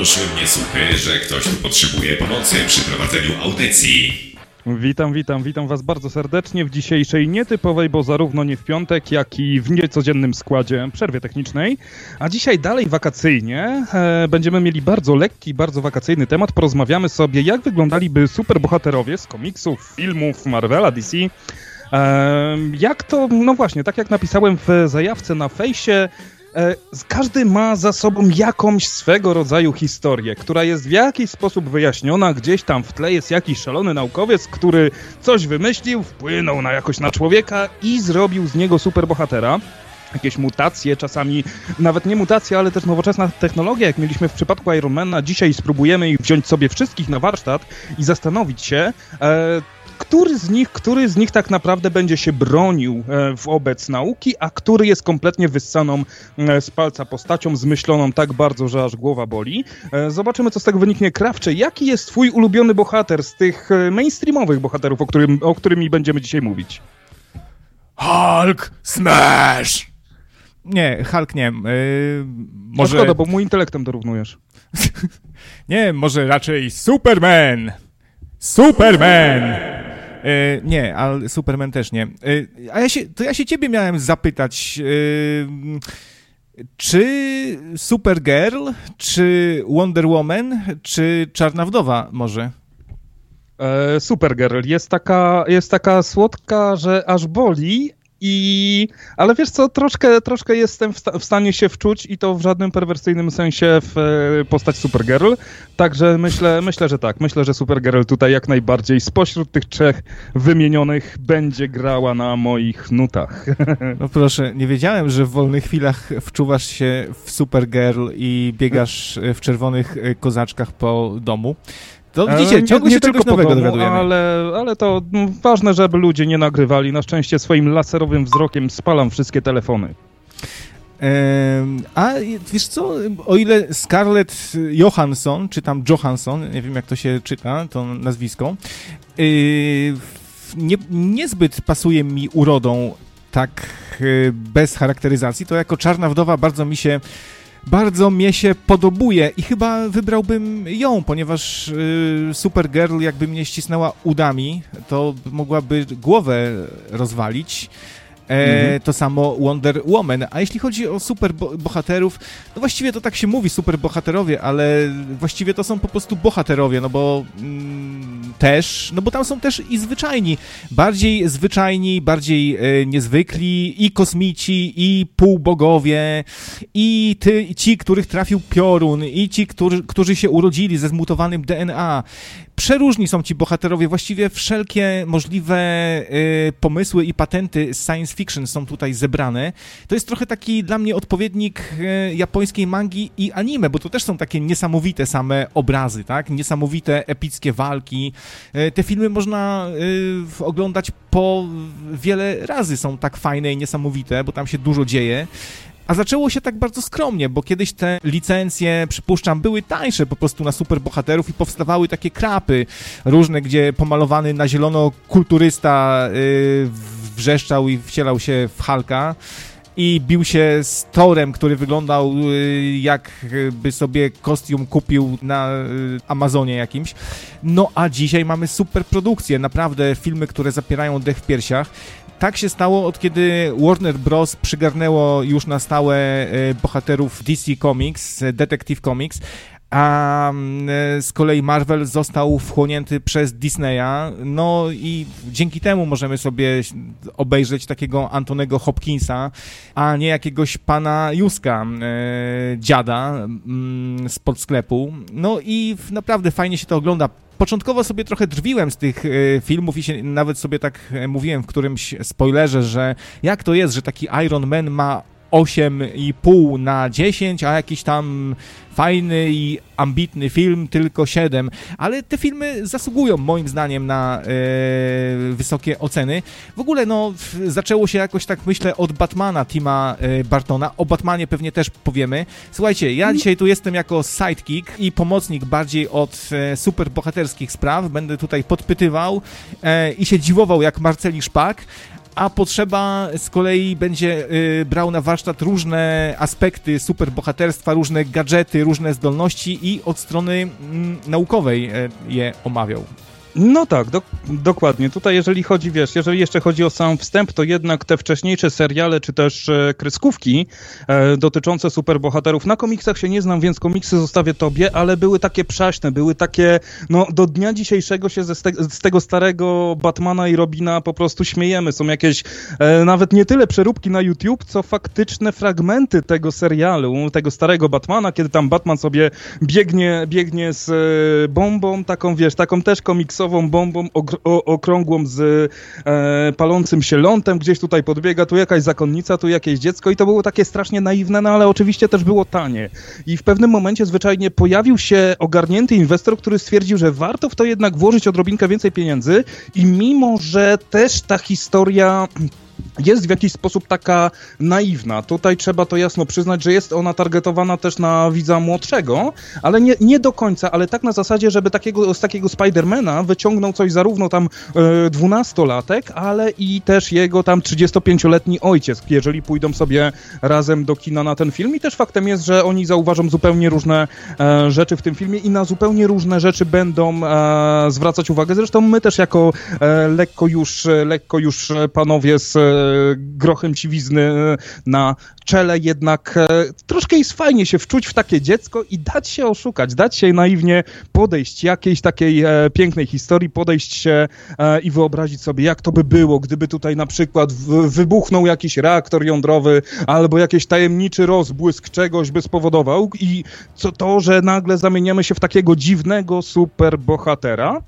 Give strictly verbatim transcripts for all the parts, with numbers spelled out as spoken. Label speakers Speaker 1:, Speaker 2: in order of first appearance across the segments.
Speaker 1: doszły mnie słuchy, że ktoś tu potrzebuje pomocy przy prowadzeniu audycji.
Speaker 2: Witam, witam, witam was bardzo serdecznie w dzisiejszej nietypowej, bo zarówno nie w piątek, jak i w niecodziennym składzie przerwie technicznej. A dzisiaj dalej wakacyjnie e, będziemy mieli bardzo lekki, bardzo wakacyjny temat. Porozmawiamy sobie, jak wyglądaliby superbohaterowie z komiksów, filmów Marvela, D C. E, jak to, no właśnie, tak jak napisałem w zajawce na fejsie, e, każdy ma za sobą jakąś swego rodzaju historię, która jest w jakiś sposób wyjaśniona, gdzieś tam w tle jest jakiś szalony naukowiec, który coś wymyślił, wpłynął na jakoś na człowieka i zrobił z niego superbohatera. Jakieś mutacje, czasami nawet nie mutacje, ale też nowoczesna technologia, jak mieliśmy w przypadku Ironmana. Dzisiaj spróbujemy ich wziąć sobie wszystkich na warsztat i zastanowić się, e, który z nich, który z nich tak naprawdę będzie się bronił e, wobec nauki, a który jest kompletnie wyssaną e, z palca postacią, zmyśloną tak bardzo, że aż głowa boli. E, zobaczymy, co z tego wyniknie. Krawcze, jaki jest twój ulubiony bohater z tych e, mainstreamowych bohaterów, o, którym, o którymi będziemy dzisiaj mówić?
Speaker 3: Hulk Smash! Nie, Hulk nie. Yy, może...
Speaker 2: No szkoda, bo mu intelektem dorównujesz.
Speaker 3: Nie, może raczej Superman! Superman! Yy, nie, ale Superman też nie. Yy, a ja się, to ja się ciebie miałem zapytać, yy, czy Supergirl, czy Wonder Woman, czy Czarna Wdowa może?
Speaker 2: E, Supergirl jest taka, jest taka słodka, że aż boli. I, ale wiesz co, troszkę, troszkę jestem w, sta- w stanie się wczuć i to w żadnym perwersyjnym sensie w e, postać Supergirl, także myślę, myślę, że tak, myślę, że Supergirl tutaj jak najbardziej spośród tych trzech wymienionych będzie grała na moich nutach.
Speaker 3: No proszę, nie wiedziałem, że w wolnych chwilach wczuwasz się w Supergirl i biegasz w czerwonych kozaczkach po domu. To widzicie, ciągle
Speaker 2: nie,
Speaker 3: się
Speaker 2: nie
Speaker 3: czegoś nowego
Speaker 2: domu,
Speaker 3: dowiadujemy.
Speaker 2: Ale, ale to no, ważne, żeby ludzie nie nagrywali. Na szczęście swoim laserowym wzrokiem spalam wszystkie telefony.
Speaker 3: Ehm, a wiesz co, o ile Scarlett Johansson, czy tam Johansson, nie wiem jak to się czyta, to nazwisko, yy, nie, niezbyt pasuje mi urodą tak yy, bez charakteryzacji, to jako Czarna Wdowa bardzo mi się Bardzo mnie się podobuje i chyba wybrałbym ją, ponieważ y, Supergirl jakby mnie ścisnęła udami, to mogłaby głowę rozwalić. E, to samo Wonder Woman. A jeśli chodzi o superbohaterów, no właściwie to tak się mówi, superbohaterowie, ale właściwie to są po prostu bohaterowie, no bo mm, też, no bo tam są też i zwyczajni, bardziej zwyczajni, bardziej e, niezwykli, i kosmici, i półbogowie, i ty, i ci, których trafił piorun, i ci, którzy, którzy się urodzili ze zmutowanym D N A. Przeróżni są ci bohaterowie, właściwie wszelkie możliwe y, pomysły i patenty z science fiction są tutaj zebrane. To jest trochę taki dla mnie odpowiednik y, japońskiej mangi i anime, bo to też są takie niesamowite same obrazy, tak? Niesamowite, epickie walki. Y, te filmy można y, oglądać po wiele razy, są tak fajne i niesamowite, bo tam się dużo dzieje. A zaczęło się tak bardzo skromnie, bo kiedyś te licencje, przypuszczam, były tańsze po prostu na superbohaterów i powstawały takie krapy różne, gdzie pomalowany na zielono kulturysta yy, wrzeszczał i wcielał się w Hulka i bił się z Thorem, który wyglądał yy, jakby sobie kostium kupił na yy, Amazonie jakimś. No a dzisiaj mamy superprodukcje, naprawdę filmy, które zapierają dech w piersiach. Tak się stało, od kiedy Warner Bros. Przygarnęło już na stałe e, bohaterów D C Comics, Detective Comics, a e, z kolei Marvel został wchłonięty przez Disneya, no i dzięki temu możemy sobie obejrzeć takiego Antonego Hopkinsa, a nie jakiegoś pana Józka, e, dziada mm, spod sklepu. No i naprawdę fajnie się to ogląda. Początkowo sobie trochę drwiłem z tych y, filmów i się nawet sobie tak y, mówiłem w którymś spoilerze, że jak to jest, że taki Iron Man ma osiem i pół na dziesięć, a jakiś tam fajny i ambitny film tylko siedem, ale te filmy zasługują moim zdaniem na e, wysokie oceny. W ogóle no zaczęło się jakoś tak, myślę, od Batmana Tima e, Burtona. O Batmanie pewnie też powiemy. Słuchajcie, ja dzisiaj tu jestem jako sidekick i pomocnik bardziej od e, superbohaterskich spraw. Będę tutaj podpytywał e, i się dziwował jak Marceli Szpak. a Potrzeba z kolei będzie y, brał na warsztat różne aspekty superbohaterstwa, różne gadżety, różne zdolności i od strony mm, naukowej y, je omawiał.
Speaker 2: No tak, do, dokładnie. Tutaj jeżeli chodzi, wiesz, jeżeli jeszcze chodzi o sam wstęp, to jednak te wcześniejsze seriale, czy też e, kreskówki e, dotyczące superbohaterów, na komiksach się nie znam, więc komiksy zostawię tobie, ale były takie przaśne, były takie, no do dnia dzisiejszego się ze, z tego starego Batmana i Robina po prostu śmiejemy. Są jakieś e, nawet nie tyle przeróbki na YouTube, co faktyczne fragmenty tego serialu, tego starego Batmana, kiedy tam Batman sobie biegnie, biegnie z e, bombą, taką, wiesz, taką też komiksową, bombą ogr- o- okrągłą z e, palącym się lądem, gdzieś tutaj podbiega, tu jakaś zakonnica, tu jakieś dziecko i to było takie strasznie naiwne, no ale oczywiście też było tanie. I w pewnym momencie zwyczajnie pojawił się ogarnięty inwestor, który stwierdził, że warto w to jednak włożyć odrobinkę więcej pieniędzy i mimo, że też ta historia jest w jakiś sposób taka naiwna. Tutaj trzeba to jasno przyznać, że jest ona targetowana też na widza młodszego, ale nie, nie do końca, ale tak na zasadzie, żeby takiego, z takiego Spidermana wyciągnął coś zarówno tam e, dwunastolatek, ale i też jego tam trzydziestopięcioletni ojciec, jeżeli pójdą sobie razem do kina na ten film. I też faktem jest, że oni zauważą zupełnie różne e, rzeczy w tym filmie i na zupełnie różne rzeczy będą e, zwracać uwagę. Zresztą my też jako e, lekko już, lekko już panowie z grochem siwizny na czele, jednak troszkę jest fajnie się wczuć w takie dziecko i dać się oszukać, dać się naiwnie podejść jakiejś takiej pięknej historii, podejść się i wyobrazić sobie, jak to by było, gdyby tutaj na przykład wybuchnął jakiś reaktor jądrowy albo jakiś tajemniczy rozbłysk czegoś by spowodował i co to, że nagle zamieniamy się w takiego dziwnego superbohatera.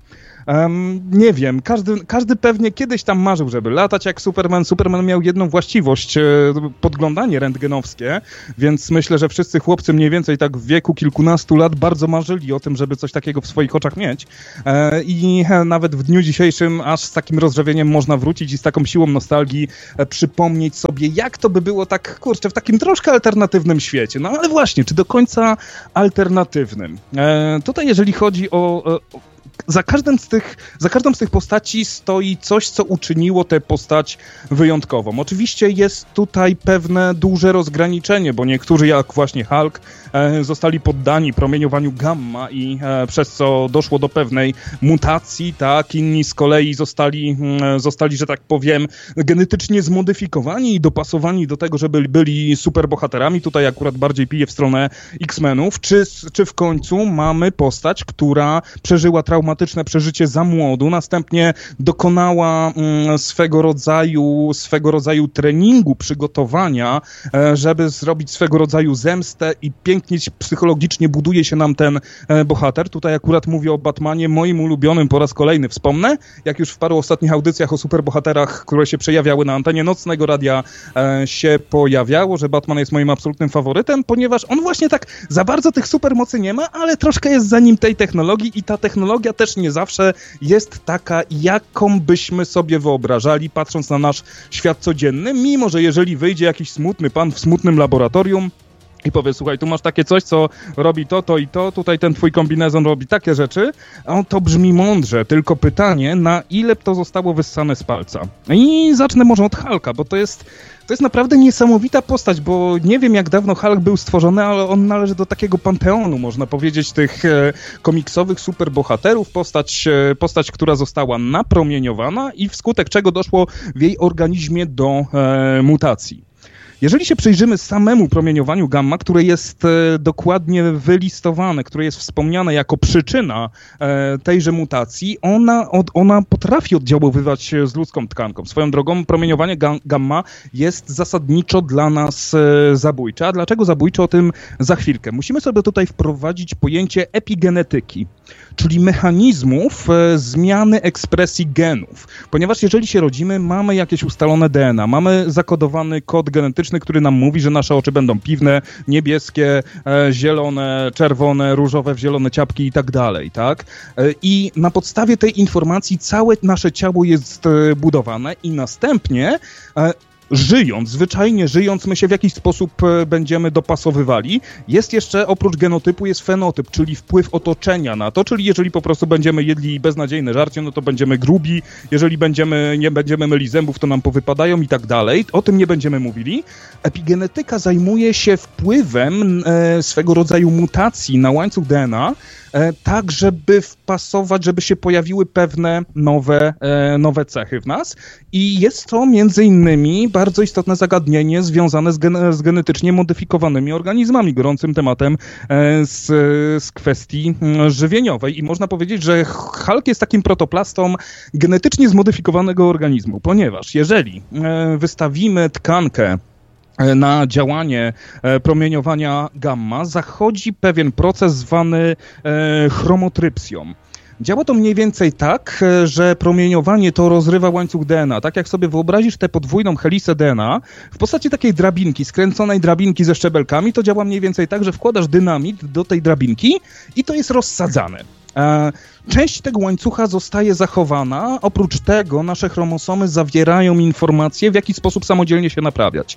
Speaker 2: Um, nie wiem, każdy, każdy pewnie kiedyś tam marzył, żeby latać jak Superman. Superman miał jedną właściwość, e, podglądanie rentgenowskie, więc myślę, że wszyscy chłopcy mniej więcej tak w wieku kilkunastu lat bardzo marzyli o tym, żeby coś takiego w swoich oczach mieć. E, I e, nawet w dniu dzisiejszym aż z takim rozrzewieniem można wrócić i z taką siłą nostalgii e, przypomnieć sobie, jak to by było tak, kurczę, w takim troszkę alternatywnym świecie. No ale właśnie, czy do końca alternatywnym? E, tutaj jeżeli chodzi o... o Za, każdym z tych, za każdą z tych postaci stoi coś, co uczyniło tę postać wyjątkową. Oczywiście jest tutaj pewne duże rozgraniczenie, bo niektórzy, jak właśnie Hulk, e, zostali poddani promieniowaniu gamma i e, przez co doszło do pewnej mutacji, tak? Inni z kolei zostali, e, zostali, że tak powiem, genetycznie zmodyfikowani i dopasowani do tego, żeby byli superbohaterami. Tutaj akurat bardziej piję w stronę X-Menów. Czy, czy w końcu mamy postać, która przeżyła traumatyczne przeżycie za młodu, następnie dokonała mm, swego rodzaju, swego rodzaju treningu, przygotowania, e, żeby zrobić swego rodzaju zemstę i pięknie psychologicznie buduje się nam ten e, bohater. Tutaj akurat mówię o Batmanie, moim ulubionym, po raz kolejny wspomnę, jak już w paru ostatnich audycjach o superbohaterach, które się przejawiały na antenie Nocnego Radia e, się pojawiało, że Batman jest moim absolutnym faworytem, ponieważ on właśnie tak za bardzo tych supermocy nie ma, ale troszkę jest za nim tej technologii i ta technologia też nie zawsze jest taka, jaką byśmy sobie wyobrażali, patrząc na nasz świat codzienny, mimo że jeżeli wyjdzie jakiś smutny pan w smutnym laboratorium i powie, słuchaj, tu masz takie coś, co robi to, to i to, tutaj ten twój kombinezon robi takie rzeczy, a to brzmi mądrze, tylko pytanie, na ile to zostało wyssane z palca. I zacznę może od Hulka, bo to jest To jest naprawdę niesamowita postać, bo nie wiem, jak dawno Hulk był stworzony, ale on należy do takiego panteonu, można powiedzieć, tych e, komiksowych superbohaterów. Postać, e, postać, która została napromieniowana i wskutek czego doszło w jej organizmie do e, mutacji. Jeżeli się przyjrzymy samemu promieniowaniu gamma, które jest e, dokładnie wylistowane, które jest wspomniane jako przyczyna e, tejże mutacji, ona, od, ona potrafi oddziaływać z ludzką tkanką. Swoją drogą promieniowanie ga- gamma jest zasadniczo dla nas e, zabójcze. A dlaczego zabójcze? O tym za chwilkę. Musimy sobie tutaj wprowadzić pojęcie epigenetyki, czyli mechanizmów e, zmiany ekspresji genów. Ponieważ jeżeli się rodzimy, mamy jakieś ustalone D N A, mamy zakodowany kod genetyczny, który nam mówi, że nasze oczy będą piwne, niebieskie, e, zielone, czerwone, różowe, zielone ciapki i tak dalej, tak? E, I na podstawie tej informacji całe nasze ciało jest e, budowane i następnie e, żyjąc, zwyczajnie żyjąc, my się w jakiś sposób będziemy dopasowywali. Jest jeszcze, oprócz genotypu, jest fenotyp, czyli wpływ otoczenia na to, czyli jeżeli po prostu będziemy jedli beznadziejne żarcie, no to będziemy grubi, jeżeli będziemy, nie będziemy myli zębów, to nam powypadają i tak dalej. O tym nie będziemy mówili. Epigenetyka zajmuje się wpływem e, swego rodzaju mutacji na łańcuch D N A, e, tak żeby wpasować, żeby się pojawiły pewne nowe, e, nowe cechy w nas. I jest to między innymi bardzo istotne zagadnienie związane z, gen- z genetycznie modyfikowanymi organizmami, gorącym tematem e, z, z kwestii m, żywieniowej. I można powiedzieć, że Hulk jest takim protoplastą genetycznie zmodyfikowanego organizmu, ponieważ jeżeli e, wystawimy tkankę na działanie promieniowania gamma, zachodzi pewien proces zwany chromotrypsją. Działa to mniej więcej tak, że promieniowanie to rozrywa łańcuch D N A. Tak jak sobie wyobrazisz tę podwójną helisę D N A w postaci takiej drabinki, skręconej drabinki ze szczebelkami, to działa mniej więcej tak, że wkładasz dynamit do tej drabinki i to jest rozsadzane. Część tego łańcucha zostaje zachowana, oprócz tego nasze chromosomy zawierają informacje, w jaki sposób samodzielnie się naprawiać.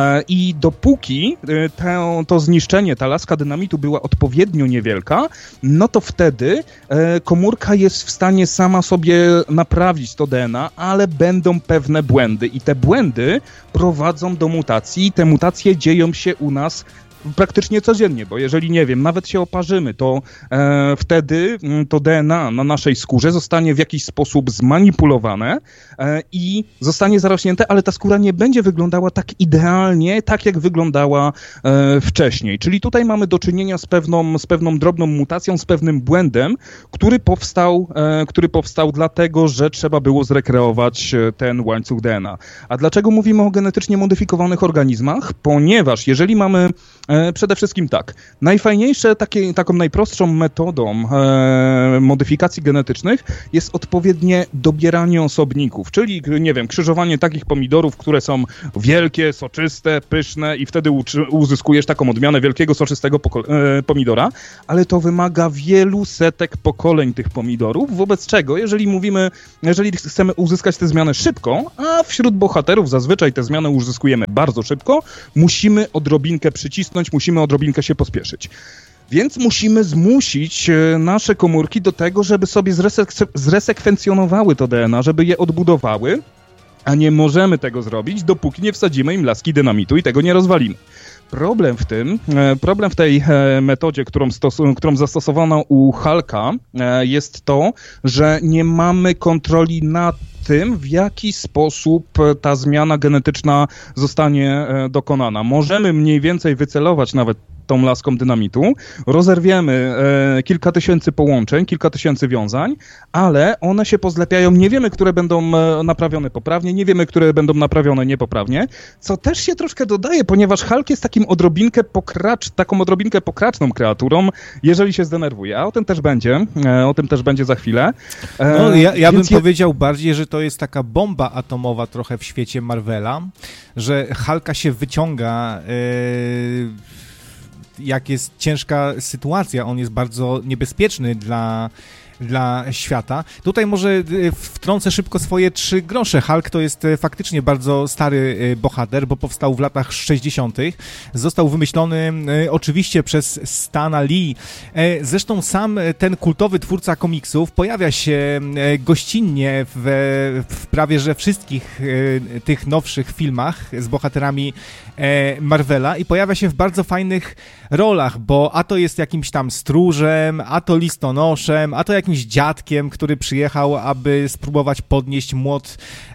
Speaker 2: I dopóki to, to zniszczenie, ta laska dynamitu była odpowiednio niewielka, no to wtedy komórka jest w stanie sama sobie naprawić to D N A, ale będą pewne błędy i te błędy prowadzą do mutacji i te mutacje dzieją się u nas praktycznie codziennie, bo jeżeli, nie wiem, nawet się oparzymy, to e, wtedy to D N A na naszej skórze zostanie w jakiś sposób zmanipulowane e, i zostanie zarośnięte, ale ta skóra nie będzie wyglądała tak idealnie, tak jak wyglądała e, wcześniej. Czyli tutaj mamy do czynienia z pewną, z pewną drobną mutacją, z pewnym błędem, który powstał, e, który powstał dlatego, że trzeba było zrekreować ten łańcuch D N A. A dlaczego mówimy o genetycznie modyfikowanych organizmach? Ponieważ jeżeli mamy przede wszystkim tak. Najfajniejsze, takie, taką najprostszą metodą e, modyfikacji genetycznych jest odpowiednie dobieranie osobników, czyli, nie wiem, krzyżowanie takich pomidorów, które są wielkie, soczyste, pyszne i wtedy uczy, uzyskujesz taką odmianę wielkiego, soczystego poko- e, pomidora, ale to wymaga wielu setek pokoleń tych pomidorów, wobec czego, jeżeli mówimy, jeżeli chcemy uzyskać tę zmianę szybko, a wśród bohaterów zazwyczaj tę zmianę uzyskujemy bardzo szybko, musimy odrobinkę przycisnąć, musimy odrobinkę się pospieszyć. Więc musimy zmusić nasze komórki do tego, żeby sobie zresek- zresekwencjonowały to D N A, żeby je odbudowały, a nie możemy tego zrobić, dopóki nie wsadzimy im laski dynamitu i tego nie rozwalimy. Problem w tym, problem w tej metodzie, którą, stos- którą zastosowano u Hulka, jest to, że nie mamy kontroli nad tym, w jaki sposób ta zmiana genetyczna zostanie dokonana. Możemy mniej więcej wycelować nawet tą laską dynamitu, rozerwiemy e, kilka tysięcy połączeń, kilka tysięcy wiązań, ale one się pozlepiają, nie wiemy, które będą e, naprawione poprawnie, nie wiemy, które będą naprawione niepoprawnie, co też się troszkę dodaje, ponieważ Hulk jest takim odrobinkę pokracz, taką odrobinkę pokraczną kreaturą, jeżeli się zdenerwuje, a o tym też będzie, e, o tym też będzie za chwilę.
Speaker 3: E, no, ja ja bym je... powiedział bardziej, że to jest taka bomba atomowa trochę w świecie Marvela, że Hulka się wyciąga e... jak jest ciężka sytuacja, on jest bardzo niebezpieczny dla, dla świata. Tutaj może wtrącę szybko swoje trzy grosze. Hulk to jest faktycznie bardzo stary bohater, bo powstał w latach sześćdziesiątych. Został wymyślony oczywiście przez Stana Lee. Zresztą sam ten kultowy twórca komiksów pojawia się gościnnie w, w prawie że wszystkich tych nowszych filmach z bohaterami Marvela i pojawia się w bardzo fajnych rolach, bo a to jest jakimś tam stróżem, a to listonoszem, a to jakimś dziadkiem, który przyjechał, aby spróbować podnieść młot,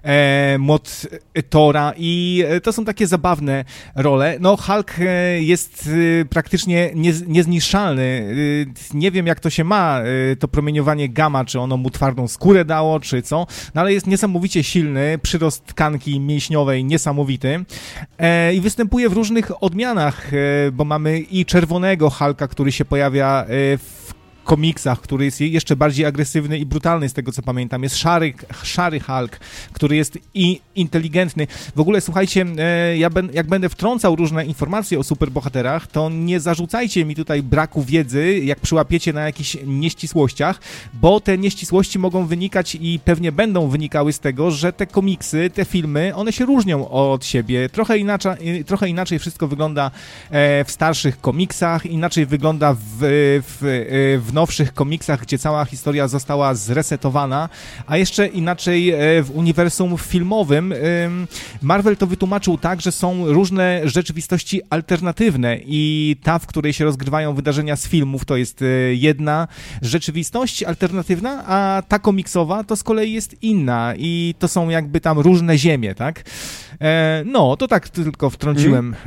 Speaker 3: e, młot Tora i to są takie zabawne role. No Hulk jest praktycznie niez, niezniszczalny. Nie wiem, jak to się ma, to promieniowanie gamma, czy ono mu twardą skórę dało, czy co, no ale jest niesamowicie silny, przyrost tkanki mięśniowej niesamowity e, i występuje w różnych odmianach, e, bo mamy i czerwonego Hulka, który się pojawia w komiksach, który jest jeszcze bardziej agresywny i brutalny, z tego co pamiętam. Jest szary, szary Hulk, który jest i inteligentny. W ogóle, słuchajcie, ja ben, jak będę wtrącał różne informacje o superbohaterach, to nie zarzucajcie mi tutaj braku wiedzy, jak przyłapiecie na jakichś nieścisłościach, bo te nieścisłości mogą wynikać i pewnie będą wynikały z tego, że te komiksy, te filmy, one się różnią od siebie. Trochę inaczej, trochę inaczej wszystko wygląda w starszych komiksach, inaczej wygląda w, w, w nowszych komiksach, gdzie cała historia została zresetowana, a jeszcze inaczej w uniwersum filmowym. Marvel to wytłumaczył tak, że są różne rzeczywistości alternatywne i ta, w której się rozgrywają wydarzenia z filmów, to jest jedna rzeczywistość alternatywna, a ta komiksowa to z kolei jest inna i to są jakby tam różne ziemie, tak? E, no, to tak tylko wtrąciłem.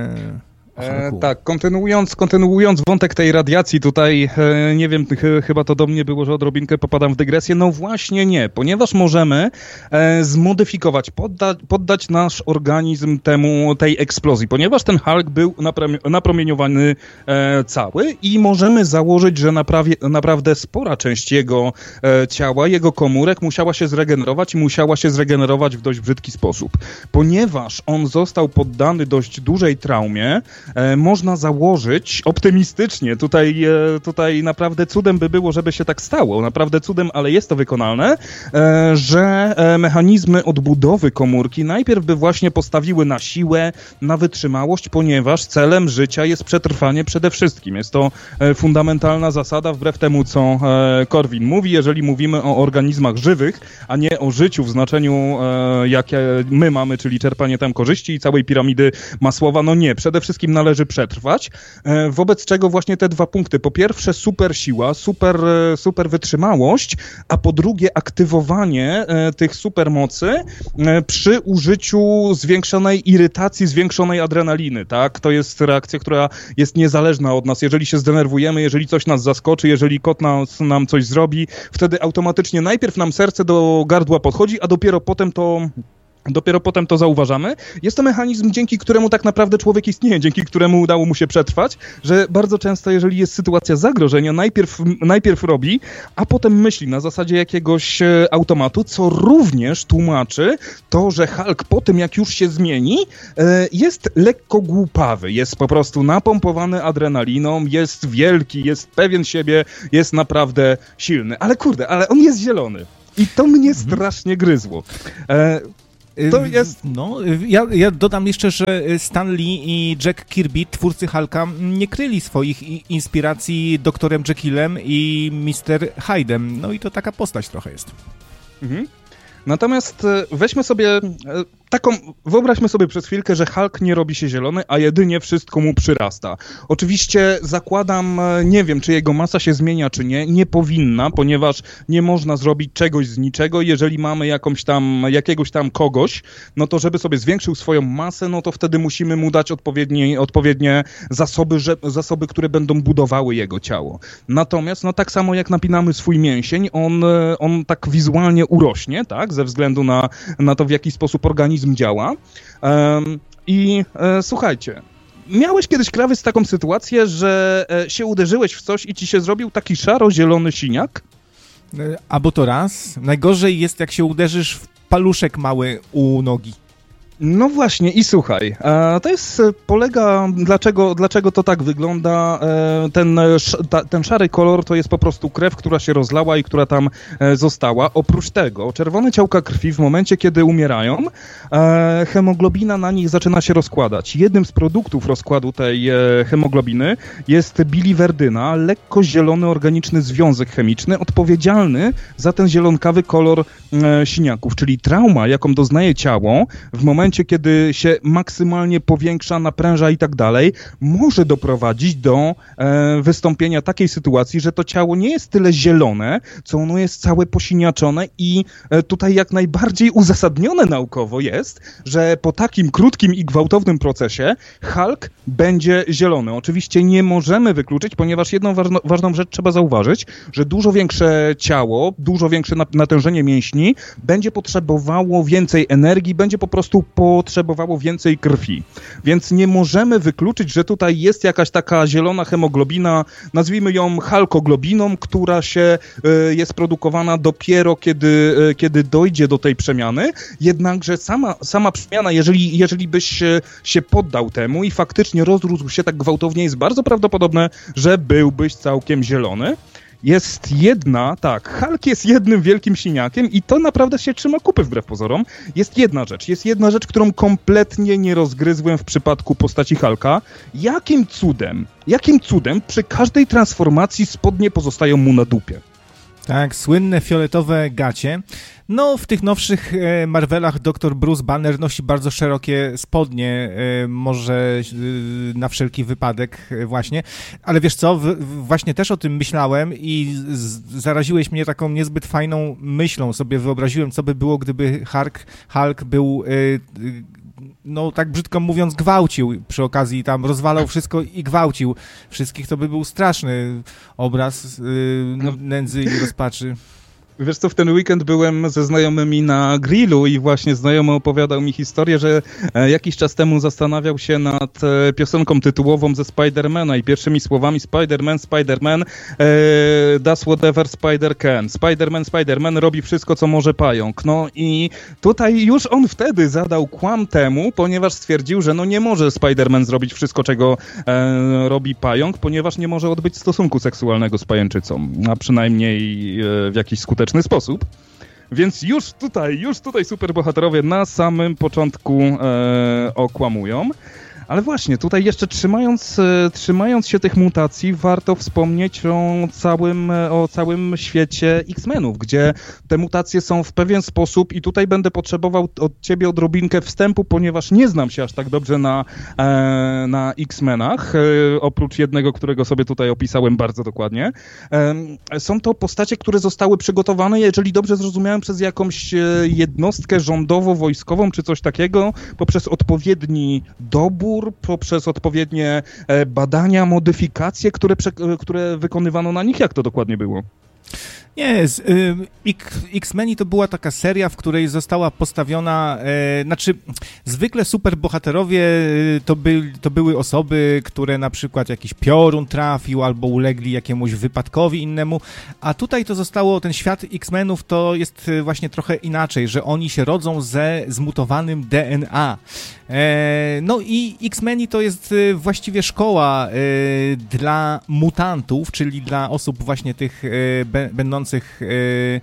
Speaker 3: E,
Speaker 2: E, tak, kontynuując, kontynuując wątek tej radiacji tutaj, e, nie wiem, ch- chyba to do mnie było, że odrobinkę popadam w dygresję. No właśnie nie, ponieważ możemy e, zmodyfikować, podda- poddać nasz organizm temu, tej eksplozji, ponieważ ten Hulk był napra- napromieniowany e, cały i możemy założyć, że naprawie, naprawdę spora część jego e, ciała, jego komórek musiała się zregenerować i musiała się zregenerować w dość brzydki sposób. Ponieważ on został poddany dość dużej traumie, E, można założyć optymistycznie, tutaj, e, tutaj naprawdę cudem by było, żeby się tak stało, naprawdę cudem, ale jest to wykonalne, e, że e, mechanizmy odbudowy komórki najpierw by właśnie postawiły na siłę, na wytrzymałość, ponieważ celem życia jest przetrwanie przede wszystkim. Jest to e, fundamentalna zasada, wbrew temu, co e, Korwin mówi, jeżeli mówimy o organizmach żywych, a nie o życiu w znaczeniu, e, jakie my mamy, czyli czerpanie tam korzyści i całej piramidy Masłowa, no nie, przede wszystkim należy przetrwać, wobec czego właśnie te dwa punkty. Po pierwsze super siła, super, super wytrzymałość, a po drugie aktywowanie tych supermocy przy użyciu zwiększonej irytacji, zwiększonej adrenaliny, tak? To jest reakcja, która jest niezależna od nas. Jeżeli się zdenerwujemy, jeżeli coś nas zaskoczy, jeżeli kot nas, nam coś zrobi, wtedy automatycznie najpierw nam serce do gardła podchodzi, a dopiero potem to Dopiero potem to zauważamy. Jest to mechanizm, dzięki któremu tak naprawdę człowiek istnieje, dzięki któremu udało mu się przetrwać, że bardzo często, jeżeli jest sytuacja zagrożenia, najpierw, najpierw robi, a potem myśli na zasadzie jakiegoś e, automatu, co również tłumaczy to, że Hulk po tym, jak już się zmieni, e, jest lekko głupawy, jest po prostu napompowany adrenaliną, jest wielki, jest pewien siebie, jest naprawdę silny. Ale kurde, ale on jest zielony. I to mnie mhm. strasznie gryzło. E, To jest...
Speaker 3: No, ja, ja dodam jeszcze, że Stan Lee i Jack Kirby, twórcy Hulka, nie kryli swoich inspiracji doktorem Jekyllem i mister Hyde'em. No i to taka postać trochę jest.
Speaker 2: Mhm. Natomiast weźmy sobie taką, wyobraźmy sobie przez chwilkę, że Hulk nie robi się zielony, a jedynie wszystko mu przyrasta. Oczywiście zakładam, nie wiem, czy jego masa się zmienia, czy nie. Nie powinna, ponieważ nie można zrobić czegoś z niczego. Jeżeli mamy jakąś tam, jakiegoś tam kogoś, no to żeby sobie zwiększył swoją masę, no to wtedy musimy mu dać odpowiednie, odpowiednie zasoby, że, zasoby, które będą budowały jego ciało. Natomiast, no tak samo jak napinamy swój mięsień, on, on tak wizualnie urośnie, tak, ze względu na, na to, w jaki sposób organizm działa. Um, I e, słuchajcie, miałeś kiedyś, Krawys, taką sytuację, że e, się uderzyłeś w coś i ci się zrobił taki szaro-zielony siniak?
Speaker 3: Albo to raz. Najgorzej jest, jak się uderzysz w paluszek mały u nogi.
Speaker 2: No właśnie i słuchaj, e, to jest, polega, dlaczego, dlaczego to tak wygląda, e, ten, sz, ta, ten szary kolor to jest po prostu krew, która się rozlała i która tam e, została. Oprócz tego czerwone ciałka krwi w momencie, kiedy umierają, e, hemoglobina na nich zaczyna się rozkładać. Jednym z produktów rozkładu tej e, hemoglobiny jest biliwerdyna, lekko zielony organiczny związek chemiczny odpowiedzialny za ten zielonkawy kolor e, siniaków, czyli trauma, jaką doznaje ciało w momencie, kiedy się maksymalnie powiększa, napręża i tak dalej, może doprowadzić do e, wystąpienia takiej sytuacji, że to ciało nie jest tyle zielone, co ono jest całe posiniaczone i e, tutaj jak najbardziej uzasadnione naukowo jest, że po takim krótkim i gwałtownym procesie Hulk będzie zielony. Oczywiście nie możemy wykluczyć, ponieważ jedną ważno, ważną rzecz trzeba zauważyć, że dużo większe ciało, dużo większe natężenie mięśni będzie potrzebowało więcej energii, będzie po prostu po potrzebowało więcej krwi. Więc nie możemy wykluczyć, że tutaj jest jakaś taka zielona hemoglobina, nazwijmy ją halkoglobiną, która się y, jest produkowana dopiero kiedy, y, kiedy dojdzie do tej przemiany. Jednakże sama, sama przemiana, jeżeli, jeżeli byś y, się poddał temu i faktycznie rozrósł się tak gwałtownie, jest bardzo prawdopodobne, że byłbyś całkiem zielony. Jest jedna, tak, Hulk jest jednym wielkim siniakiem i to naprawdę się trzyma kupy wbrew pozorom. Jest jedna rzecz, jest jedna rzecz, którą kompletnie nie rozgryzłem w przypadku postaci Hulka. Jakim cudem, jakim cudem przy każdej transformacji spodnie pozostają mu na dupie?
Speaker 3: Tak, słynne fioletowe gacie. No, w tych nowszych e, Marvelach doktor Bruce Banner nosi bardzo szerokie spodnie, e, może e, na wszelki wypadek e, właśnie. Ale wiesz co, w, w, właśnie też o tym myślałem i z, zaraziłeś mnie taką niezbyt fajną myślą. Sobie wyobraziłem, co by było, gdyby Hulk, Hulk był... E, e, no tak brzydko mówiąc, gwałcił przy okazji, tam rozwalał wszystko i gwałcił wszystkich, to by był straszny obraz yy, nędzy i rozpaczy.
Speaker 2: Wiesz co, w ten weekend byłem ze znajomymi na grillu i właśnie znajomy opowiadał mi historię, że e, jakiś czas temu zastanawiał się nad e, piosenką tytułową ze Spidermana i pierwszymi słowami Spiderman, Spiderman e, does whatever Spider can. Spiderman, Spiderman robi wszystko, co może pająk. No i tutaj już on wtedy zadał kłam temu, ponieważ stwierdził, że no nie może Spiderman zrobić wszystko, czego e, robi pająk, ponieważ nie może odbyć stosunku seksualnego z pajęczycą, a przynajmniej e, w jakiś skuteczny sposób. Więc już tutaj, już tutaj superbohaterowie na samym początku e, okłamują. Ale właśnie, tutaj jeszcze trzymając, e, trzymając się tych mutacji, warto wspomnieć o całym, o całym świecie X-Menów, gdzie te mutacje są w pewien sposób i tutaj będę potrzebował od ciebie odrobinkę wstępu, ponieważ nie znam się aż tak dobrze na, e, na X-Menach, e, oprócz jednego, którego sobie tutaj opisałem bardzo dokładnie. E, są to postacie, które zostały przygotowane, jeżeli dobrze zrozumiałem, przez jakąś jednostkę rządowo-wojskową czy coś takiego, poprzez odpowiedni dobór, poprzez odpowiednie badania, modyfikacje, które, które wykonywano na nich. Jak to dokładnie było?
Speaker 3: Nie, z, y, X-Meni to była taka seria, w której została postawiona, e, znaczy zwykle superbohaterowie y, to, by, to były osoby, które na przykład jakiś piorun trafił albo ulegli jakiemuś wypadkowi innemu, a tutaj to zostało, ten świat X-Menów to jest właśnie trochę inaczej, że oni się rodzą ze zmutowanym D N A. E, no i X-Meni to jest y, właściwie szkoła y, dla mutantów, czyli dla osób właśnie tych y, be, będących Yy,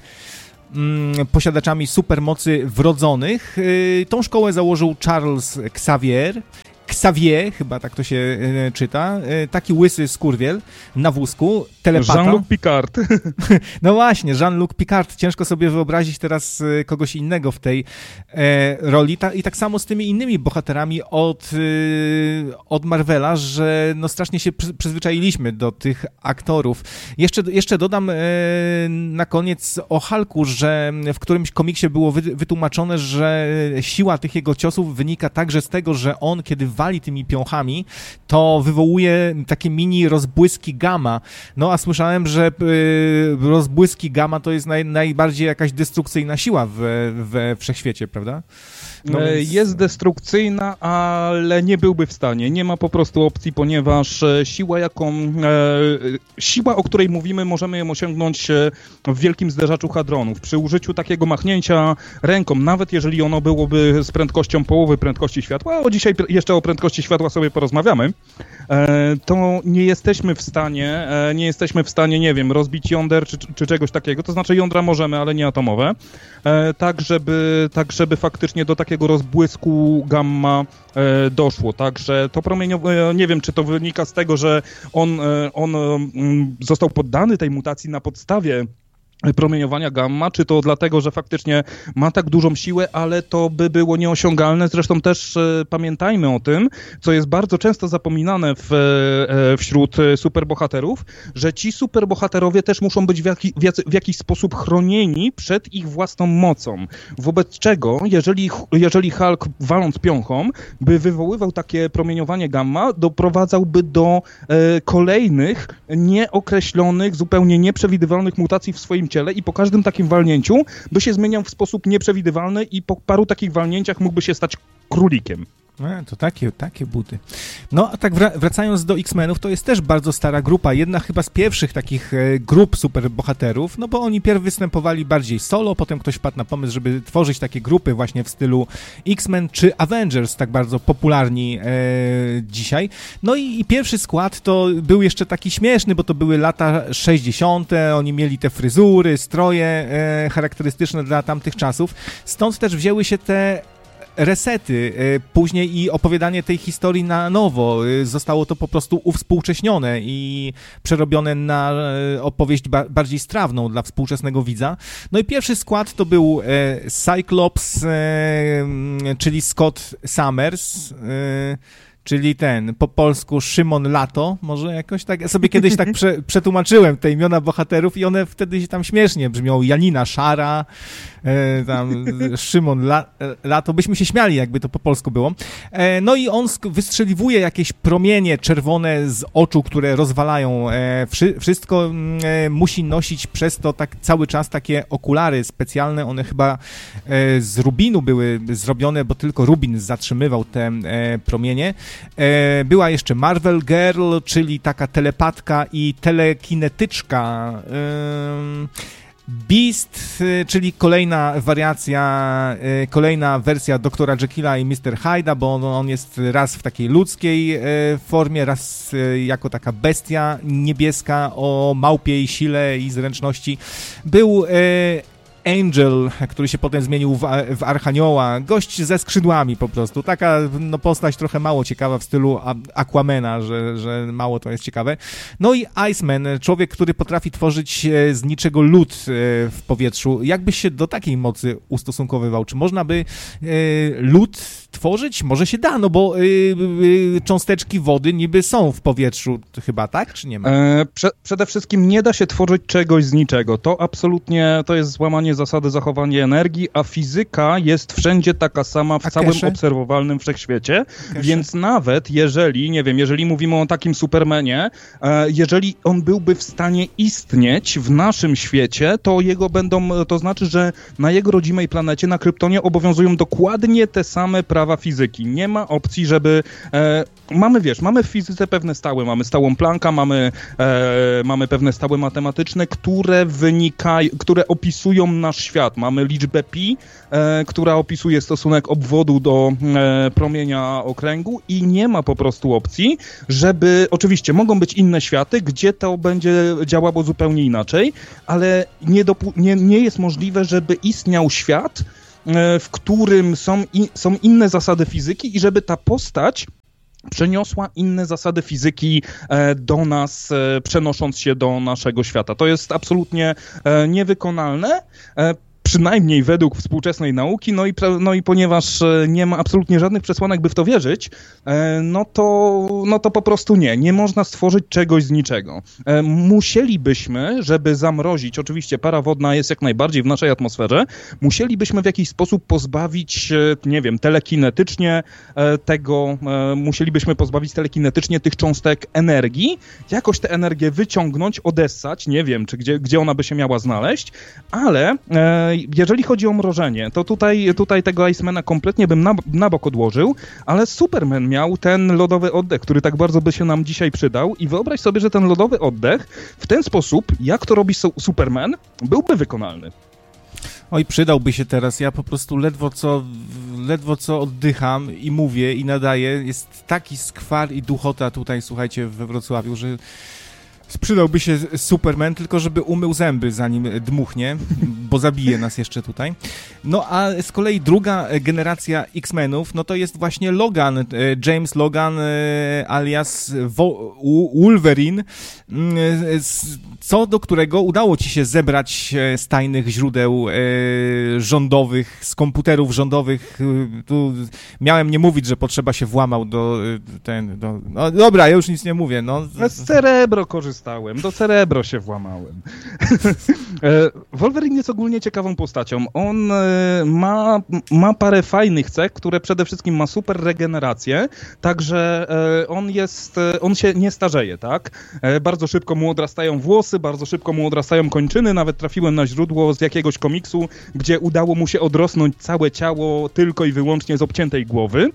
Speaker 3: yy, posiadaczami supermocy wrodzonych. Yy, tą szkołę założył Charles Xavier. Xavier, chyba tak to się y, czyta, y, taki łysy skurwiel na wózku, telepata.
Speaker 2: Jean-Luc Picard.
Speaker 3: No właśnie, Jean-Luc Picard. Ciężko sobie wyobrazić teraz y, kogoś innego w tej e, roli. Ta, I tak samo z tymi innymi bohaterami od, y, od Marvela, że no strasznie się przy, przyzwyczailiśmy do tych aktorów. Jeszcze, jeszcze dodam e, na koniec o Hulku, że w którymś komiksie było wy, wytłumaczone, że siła tych jego ciosów wynika także z tego, że on, kiedy wali tymi piąchami, to wywołuje takie mini rozbłyski gamma. No a słyszałem, że y, rozbłyski gamma to jest naj, najbardziej jakaś destrukcyjna siła w, we wszechświecie, prawda?
Speaker 2: No więc... Jest destrukcyjna, ale nie byłby w stanie. Nie ma po prostu opcji, ponieważ siła, jaką e, siła, o której mówimy, możemy ją osiągnąć w wielkim zderzaczu hadronów. Przy użyciu takiego machnięcia ręką, nawet jeżeli ono byłoby z prędkością połowy prędkości światła, o dzisiaj jeszcze o prędkości światła sobie porozmawiamy, e, to nie jesteśmy w stanie, e, nie jesteśmy w stanie, nie wiem, rozbić jąder czy, czy czegoś takiego. To znaczy jądra możemy, ale nie atomowe. E, tak, żeby, tak, żeby faktycznie do takiego rozbłysku gamma e, doszło. Także to promieniowanie, nie wiem, czy to wynika z tego, że on, e, on e, został poddany tej mutacji na podstawie promieniowania gamma, czy to dlatego, że faktycznie ma tak dużą siłę, ale to by było nieosiągalne. Zresztą też e, pamiętajmy o tym, co jest bardzo często zapominane w, e, wśród superbohaterów, że ci superbohaterowie też muszą być w, jaki, w, jacy, w jakiś sposób chronieni przed ich własną mocą. Wobec czego, jeżeli, jeżeli Hulk waląc piąchą, by wywoływał takie promieniowanie gamma, doprowadzałby do e, kolejnych, nieokreślonych, zupełnie nieprzewidywalnych mutacji w swoim swoim ciele i po każdym takim walnięciu by się zmieniał w sposób nieprzewidywalny i po paru takich walnięciach mógłby się stać królikiem.
Speaker 3: E, to takie, takie buty. No, a tak wra- wracając do X-Menów, to jest też bardzo stara grupa, jedna chyba z pierwszych takich e, grup superbohaterów, no bo oni pierw występowali bardziej solo, potem ktoś wpadł na pomysł, żeby tworzyć takie grupy właśnie w stylu X-Men czy Avengers, tak bardzo popularni e, dzisiaj. No i, i pierwszy skład to był jeszcze taki śmieszny, bo to były lata sześćdziesiąte, oni mieli te fryzury, stroje e, charakterystyczne dla tamtych czasów, stąd też wzięły się te resety, później i opowiadanie tej historii na nowo. Zostało to po prostu uwspółcześnione i przerobione na opowieść ba- bardziej strawną dla współczesnego widza. No i pierwszy skład to był Cyclops, czyli Scott Summers, czyli ten, po polsku Szymon Lato, może jakoś tak, ja sobie kiedyś tak prze, przetłumaczyłem te imiona bohaterów i one wtedy się tam śmiesznie brzmią, Janina Szara, e, tam Szymon La, Lato, byśmy się śmiali, jakby to po polsku było. E, no i on sk- wystrzeliwuje jakieś promienie czerwone z oczu, które rozwalają e, wszy, wszystko, e, musi nosić przez to tak cały czas takie okulary specjalne, one chyba e, z rubinu były zrobione, bo tylko rubin zatrzymywał te e, promienie. Była jeszcze Marvel Girl, czyli taka telepatka i telekinetyczka. Beast, czyli kolejna wariacja, kolejna wersja doktora Jekylla i mister Hyde'a, bo on, on jest raz w takiej ludzkiej formie, raz jako taka bestia niebieska o małpiej sile i zręczności. Był Angel, który się potem zmienił w, w Archanioła, gość ze skrzydłami po prostu, taka no, postać trochę mało ciekawa w stylu Aquamana, że, że mało to jest ciekawe. No i Iceman, człowiek, który potrafi tworzyć z niczego lód w powietrzu. Jakbyś się do takiej mocy ustosunkowywał? Czy można by e, lód tworzyć? Może się da, no bo e, e, cząsteczki wody niby są w powietrzu chyba, tak? Czy nie ma?
Speaker 2: E, prze, przede wszystkim nie da się tworzyć czegoś z niczego. To absolutnie, to jest złamanie zasady zachowania energii, a fizyka jest wszędzie taka sama w
Speaker 3: a
Speaker 2: całym
Speaker 3: kesze?
Speaker 2: obserwowalnym wszechświecie,
Speaker 3: Kesze?
Speaker 2: Więc nawet jeżeli, nie wiem, jeżeli mówimy o takim Supermanie, e, jeżeli on byłby w stanie istnieć w naszym świecie, to jego będą, to znaczy, że na jego rodzimej planecie, na Kryptonie obowiązują dokładnie te same prawa fizyki. Nie ma opcji, żeby... E, mamy, wiesz, mamy w fizyce pewne stałe, mamy stałą Plancka, mamy, e, mamy pewne stałe matematyczne, które wynikają, które opisują nasz świat. Mamy liczbę pi, e, która opisuje stosunek obwodu do e, promienia okręgu i nie ma po prostu opcji, żeby... Oczywiście mogą być inne światy, gdzie to będzie działało zupełnie inaczej, ale nie, dopu- nie, nie jest możliwe, żeby istniał świat, e, w którym są, i, są inne zasady fizyki i żeby ta postać przeniosła inne zasady fizyki e, do nas, e, przenosząc się do naszego świata. To jest absolutnie e, niewykonalne, e, przynajmniej według współczesnej nauki, no i, no i ponieważ nie ma absolutnie żadnych przesłanek, by w to wierzyć, no to, no to po prostu nie. Nie można stworzyć czegoś z niczego. Musielibyśmy, żeby zamrozić, oczywiście para wodna jest jak najbardziej w naszej atmosferze, musielibyśmy w jakiś sposób pozbawić, nie wiem, telekinetycznie tego, musielibyśmy pozbawić telekinetycznie tych cząstek energii, jakoś tę energię wyciągnąć, odessać, nie wiem, czy gdzie, gdzie ona by się miała znaleźć, ale jeżeli chodzi o mrożenie, to tutaj, tutaj tego Icemana kompletnie bym na, na bok odłożył, ale Superman miał ten lodowy oddech, który tak bardzo by się nam dzisiaj przydał i wyobraź sobie, że ten lodowy oddech w ten sposób, jak to robi su- Superman, byłby wykonalny.
Speaker 3: Oj, przydałby się teraz. Ja po prostu ledwo co, ledwo co oddycham i mówię i nadaję. Jest taki skwar i duchota tutaj, słuchajcie, we Wrocławiu, że przydałby się Superman, tylko żeby umył zęby, zanim dmuchnie, bo zabije nas jeszcze tutaj. No a z kolei druga generacja X-Menów, no to jest właśnie Logan, James Logan alias Wolverine, co do którego udało ci się zebrać z tajnych źródeł rządowych, z komputerów rządowych. Tu miałem nie mówić, że potrzeba się włamał do ten, do, no dobra, ja już nic nie mówię. No.
Speaker 2: Z Cerebro korzystałem. dostałem, do Cerebro się włamałem. Wolverine jest ogólnie ciekawą postacią. On ma, ma parę fajnych cech, które przede wszystkim ma super regenerację, także on jest, on się nie starzeje, tak? Bardzo szybko mu odrastają włosy, bardzo szybko mu odrastają kończyny, nawet trafiłem na źródło z jakiegoś komiksu, gdzie udało mu się odrosnąć całe ciało tylko i wyłącznie z obciętej głowy.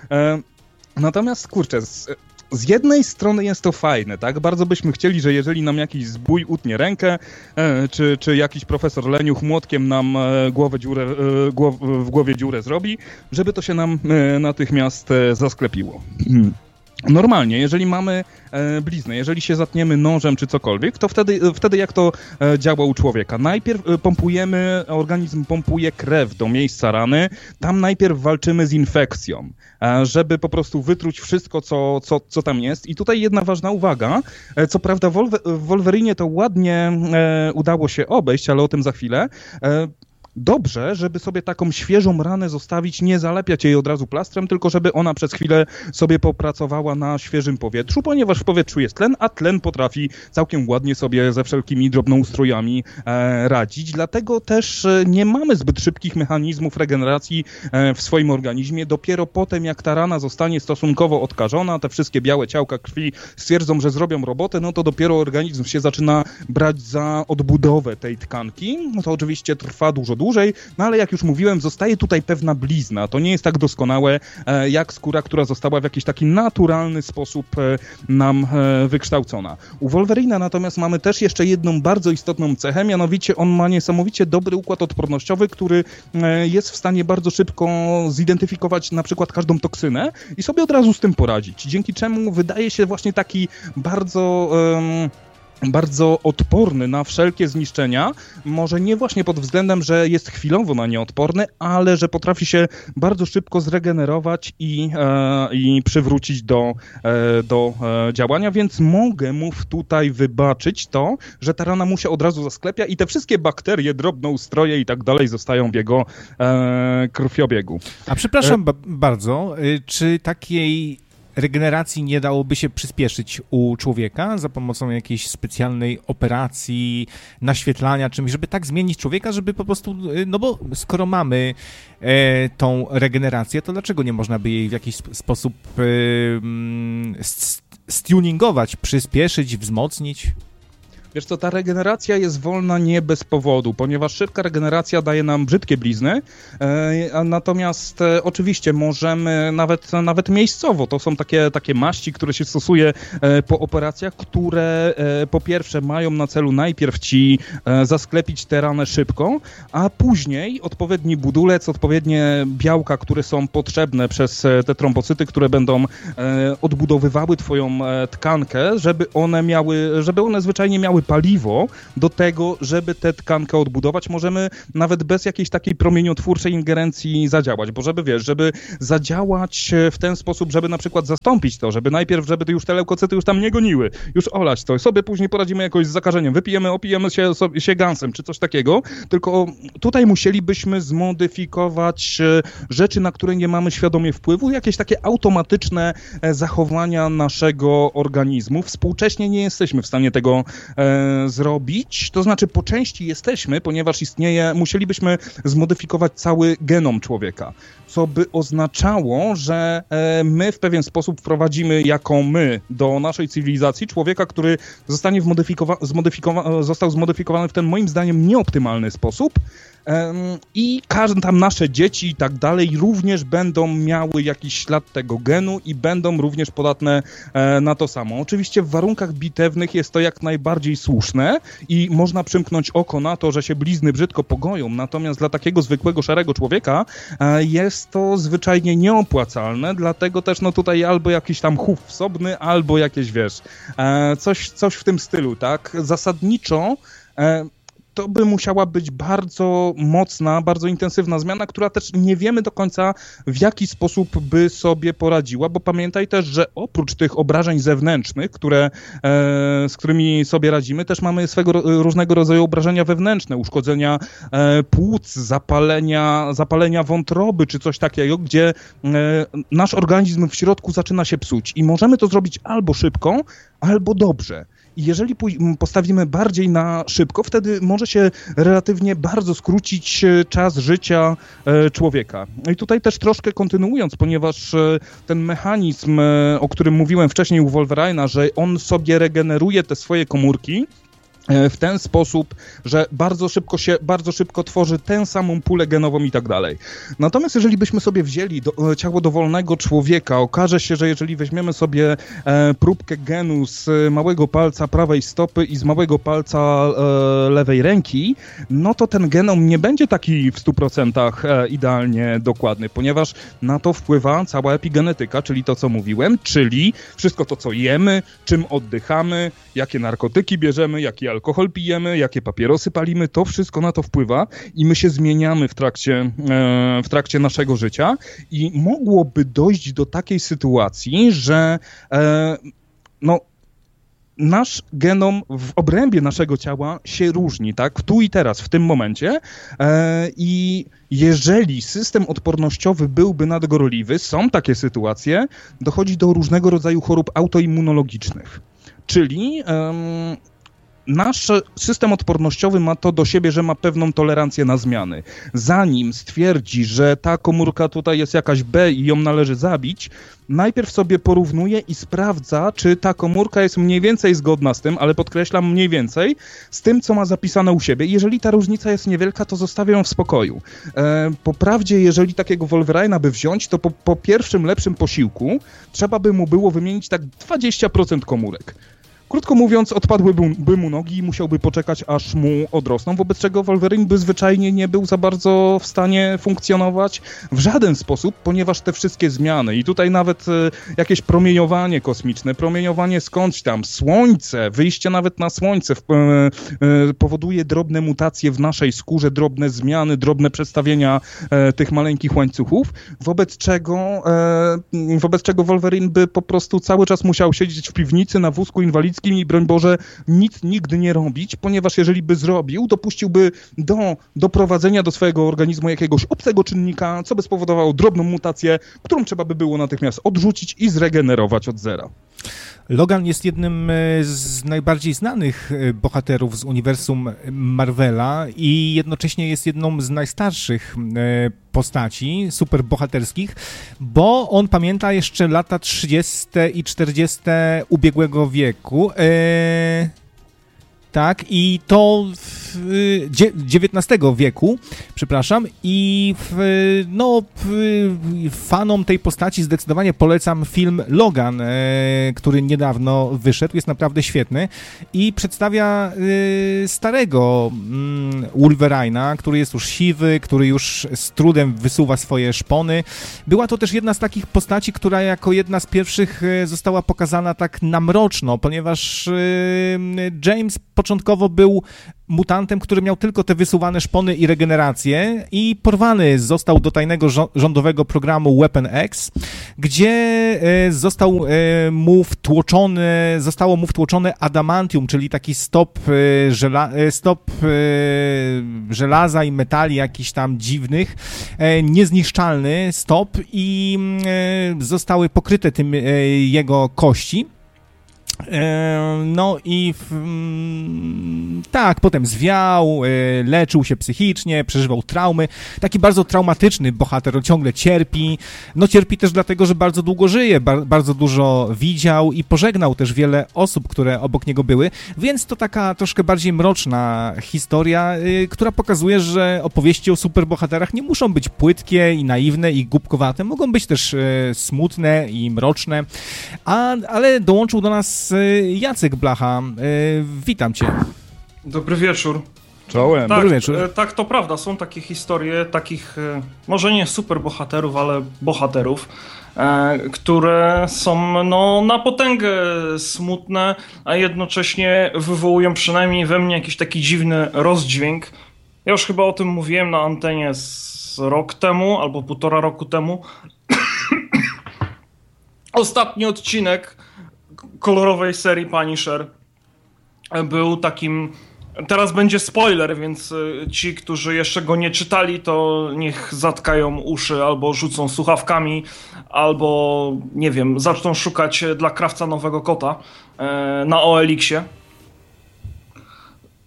Speaker 2: Natomiast, kurczę, z, z jednej strony jest to fajne, tak? Bardzo byśmy chcieli, że jeżeli nam jakiś zbój utnie rękę, e, czy, czy jakiś profesor Leniuch młotkiem nam e, głowę dziurę, e, głow, w głowie dziurę zrobi, żeby to się nam e, natychmiast e, zasklepiło. Hmm. Normalnie, jeżeli mamy e, bliznę, jeżeli się zatniemy nożem czy cokolwiek, to wtedy, wtedy jak to e, działa u człowieka? Najpierw e, pompujemy, organizm pompuje krew do miejsca rany, tam najpierw walczymy z infekcją, e, żeby po prostu wytruć wszystko, co, co, co tam jest. I tutaj jedna ważna uwaga, e, co prawda w, Wolver- w Wolverinie to ładnie e, udało się obejść, ale o tym za chwilę. E, Dobrze, żeby sobie taką świeżą ranę zostawić, nie zalepiać jej od razu plastrem, tylko żeby ona przez chwilę sobie popracowała na świeżym powietrzu, ponieważ w powietrzu jest tlen, a tlen potrafi całkiem ładnie sobie ze wszelkimi drobnoustrojami e, radzić. Dlatego też e, nie mamy zbyt szybkich mechanizmów regeneracji e, w swoim organizmie. Dopiero potem, jak ta rana zostanie stosunkowo odkażona, te wszystkie białe ciałka krwi stwierdzą, że zrobią robotę, no to dopiero organizm się zaczyna brać za odbudowę tej tkanki. No to oczywiście trwa dużo dłużej, no ale jak już mówiłem, zostaje tutaj pewna blizna. To nie jest tak doskonałe e, jak skóra, która została w jakiś taki naturalny sposób e, nam e, wykształcona. U Wolverina natomiast mamy też jeszcze jedną bardzo istotną cechę, mianowicie on ma niesamowicie dobry układ odpornościowy, który e, jest w stanie bardzo szybko zidentyfikować na przykład każdą toksynę i sobie od razu z tym poradzić. Dzięki czemu wydaje się właśnie taki bardzo... E, bardzo odporny na wszelkie zniszczenia, może nie właśnie pod względem, że jest chwilowo na nie odporny, ale że potrafi się bardzo szybko zregenerować i, e, i przywrócić do, e, do e, działania, więc mogę mu tutaj wybaczyć to, że ta rana mu się od razu zasklepia i te wszystkie bakterie, drobnoustroje i tak dalej zostają w jego e, krwiobiegu.
Speaker 3: A przepraszam e... ba- bardzo, czy takiej regeneracji nie dałoby się przyspieszyć u człowieka za pomocą jakiejś specjalnej operacji, naświetlania, czymś, żeby tak zmienić człowieka, żeby po prostu, no bo skoro mamy e, tą regenerację, to dlaczego nie można by jej w jakiś sp- sposób e, st- stuningować, przyspieszyć, wzmocnić?
Speaker 2: Wiesz co, ta regeneracja jest wolna nie bez powodu, ponieważ szybka regeneracja daje nam brzydkie blizny, e, natomiast e, oczywiście możemy nawet, nawet miejscowo, to są takie, takie maści, które się stosuje e, po operacjach, które e, po pierwsze mają na celu najpierw ci e, zasklepić tę ranę szybko, a później odpowiedni budulec, odpowiednie białka, które są potrzebne przez e, te trombocyty, które będą e, odbudowywały twoją e, tkankę, żeby one miały, żeby one zwyczajnie miały paliwo do tego, żeby tę tkankę odbudować. Możemy nawet bez jakiejś takiej promieniotwórczej ingerencji zadziałać, bo żeby, wiesz, żeby zadziałać w ten sposób, żeby na przykład zastąpić to, żeby najpierw, żeby już te leukocyty już tam nie goniły, już olać to, sobie później poradzimy jakoś z zakażeniem, wypijemy, opijemy się, sobie, się gansem, czy coś takiego, tylko tutaj musielibyśmy zmodyfikować rzeczy, na które nie mamy świadomie wpływu, jakieś takie automatyczne zachowania naszego organizmu. Współcześnie nie jesteśmy w stanie tego e, zrobić, to znaczy po części jesteśmy, ponieważ istnieje, musielibyśmy zmodyfikować cały genom człowieka, co by oznaczało, że e, my w pewien sposób wprowadzimy jako my do naszej cywilizacji człowieka, który zostanie wmodyfikowa- zmodyfikowa- został zmodyfikowany w ten moim zdaniem nieoptymalny sposób e, i każde tam nasze dzieci i tak dalej również będą miały jakiś ślad tego genu i będą również podatne e, na to samo. Oczywiście w warunkach bitewnych jest to jak najbardziej słuszne i można przymknąć oko na to, że się blizny brzydko pogoją, natomiast dla takiego zwykłego szarego człowieka e, jest to zwyczajnie nieopłacalne, dlatego też no tutaj albo jakiś tam chów wsobny, albo jakieś, wiesz, e, coś, coś w tym stylu, tak? Zasadniczo e, to by musiała być bardzo mocna, bardzo intensywna zmiana, która też nie wiemy do końca, w jaki sposób by sobie poradziła, bo pamiętaj też, że oprócz tych obrażeń zewnętrznych, które, e, z którymi sobie radzimy, też mamy swego różnego rodzaju obrażenia wewnętrzne, uszkodzenia e, płuc, zapalenia, zapalenia wątroby, czy coś takiego, gdzie e, nasz organizm w środku zaczyna się psuć i możemy to zrobić albo szybko, albo dobrze. jeżeli postawimy bardziej na szybko, wtedy może się relatywnie bardzo skrócić czas życia człowieka. I tutaj też troszkę kontynuując, ponieważ ten mechanizm, o którym mówiłem wcześniej u Wolverine'a, że on sobie regeneruje te swoje komórki w ten sposób, że bardzo szybko się, bardzo szybko tworzy tę samą pulę genową i tak dalej. Natomiast jeżeli byśmy sobie wzięli do, ciało dowolnego człowieka, okaże się, że jeżeli weźmiemy sobie e, próbkę genu z małego palca prawej stopy i z małego palca e, lewej ręki, no to ten genom nie będzie taki w stu procentach e, idealnie dokładny, ponieważ na to wpływa cała epigenetyka, czyli to, co mówiłem, czyli wszystko to, co jemy, czym oddychamy, jakie narkotyki bierzemy, jaki alkohol alkohol pijemy, jakie papierosy palimy, to wszystko na to wpływa i my się zmieniamy w trakcie, e, w trakcie naszego życia i mogłoby dojść do takiej sytuacji, że e, no, nasz genom w obrębie naszego ciała się różni, tak? Tu i teraz, w tym momencie e, i jeżeli system odpornościowy byłby nadgorliwy, są takie sytuacje, dochodzi do różnego rodzaju chorób autoimmunologicznych, czyli e, nasz system odpornościowy ma to do siebie, że ma pewną tolerancję na zmiany. Zanim stwierdzi, że ta komórka tutaj jest jakaś B i ją należy zabić, najpierw sobie porównuje i sprawdza, czy ta komórka jest mniej więcej zgodna z tym, ale podkreślam mniej więcej, z tym, co ma zapisane u siebie. Jeżeli ta różnica jest niewielka, to zostawia ją w spokoju. E, po prawdzie, jeżeli takiego Wolverine'a by wziąć, to po, po pierwszym lepszym posiłku trzeba by mu było wymienić tak dwadzieścia procent komórek. Krótko mówiąc, odpadłyby mu nogi i musiałby poczekać, aż mu odrosną, wobec czego Wolverine by zwyczajnie nie był za bardzo w stanie funkcjonować w żaden sposób, ponieważ te wszystkie zmiany i tutaj nawet e, jakieś promieniowanie kosmiczne, promieniowanie skądś tam, słońce, wyjście nawet na słońce w, e, e, powoduje drobne mutacje w naszej skórze, drobne zmiany, drobne przestawienia e, tych maleńkich łańcuchów, wobec czego, e, wobec czego Wolverine by po prostu cały czas musiał siedzieć w piwnicy na wózku inwalidzkim i broń Boże nic nigdy nie robić, ponieważ jeżeli by zrobił, dopuściłby do doprowadzenia do swojego organizmu jakiegoś obcego czynnika, co by spowodowało drobną mutację, którą trzeba by było natychmiast odrzucić i zregenerować od zera.
Speaker 3: Logan jest jednym z najbardziej znanych bohaterów z uniwersum Marvela i jednocześnie jest jedną z najstarszych postaci superbohaterskich, bo on pamięta jeszcze lata trzydzieste i czterdzieste ubiegłego wieku. Eee... Tak, i to w dziewiętnastego wieku, przepraszam, i w, no, w, fanom tej postaci zdecydowanie polecam film Logan, e, który niedawno wyszedł, jest naprawdę świetny i przedstawia e, starego mm, Wolverine'a, który jest już siwy, który już z trudem wysuwa swoje szpony. Była to też jedna z takich postaci, która jako jedna z pierwszych została pokazana tak na mroczno, ponieważ e, James początkowo był mutantem, który miał tylko te wysuwane szpony i regenerację i porwany został do tajnego rządowego programu Weapon X, gdzie został mu wtłoczony, zostało mu wtłoczone adamantium, czyli taki stop, żela, stop żelaza i metali jakichś tam dziwnych, niezniszczalny stop i zostały pokryte tym jego kości. No i w, tak, potem zwiał, leczył się psychicznie, przeżywał traumy. Taki bardzo traumatyczny bohater, on ciągle cierpi. No cierpi też dlatego, że bardzo długo żyje, bardzo dużo widział i pożegnał też wiele osób, które obok niego były, więc to taka troszkę bardziej mroczna historia, która pokazuje, że opowieści o superbohaterach nie muszą być płytkie i naiwne i głupkowate, mogą być też smutne i mroczne, a, ale dołączył do nas Jacek Blacha. Witam cię.
Speaker 4: Dobry wieczór.
Speaker 2: Czołem.
Speaker 4: Tak,
Speaker 3: Dobry wieczór.
Speaker 4: Tak, to prawda. Są takie historie takich, może nie superbohaterów, ale bohaterów, które są no, na potęgę smutne, a jednocześnie wywołują przynajmniej we mnie jakiś taki dziwny rozdźwięk. Ja już chyba o tym mówiłem na antenie z rok temu, albo półtora roku temu. Ostatni odcinek kolorowej serii Punisher był takim... Teraz będzie spoiler, więc ci, którzy jeszcze go nie czytali, to niech zatkają uszy albo rzucą słuchawkami, albo, nie wiem, zaczną szukać dla krawca nowego kota na O L X-ie.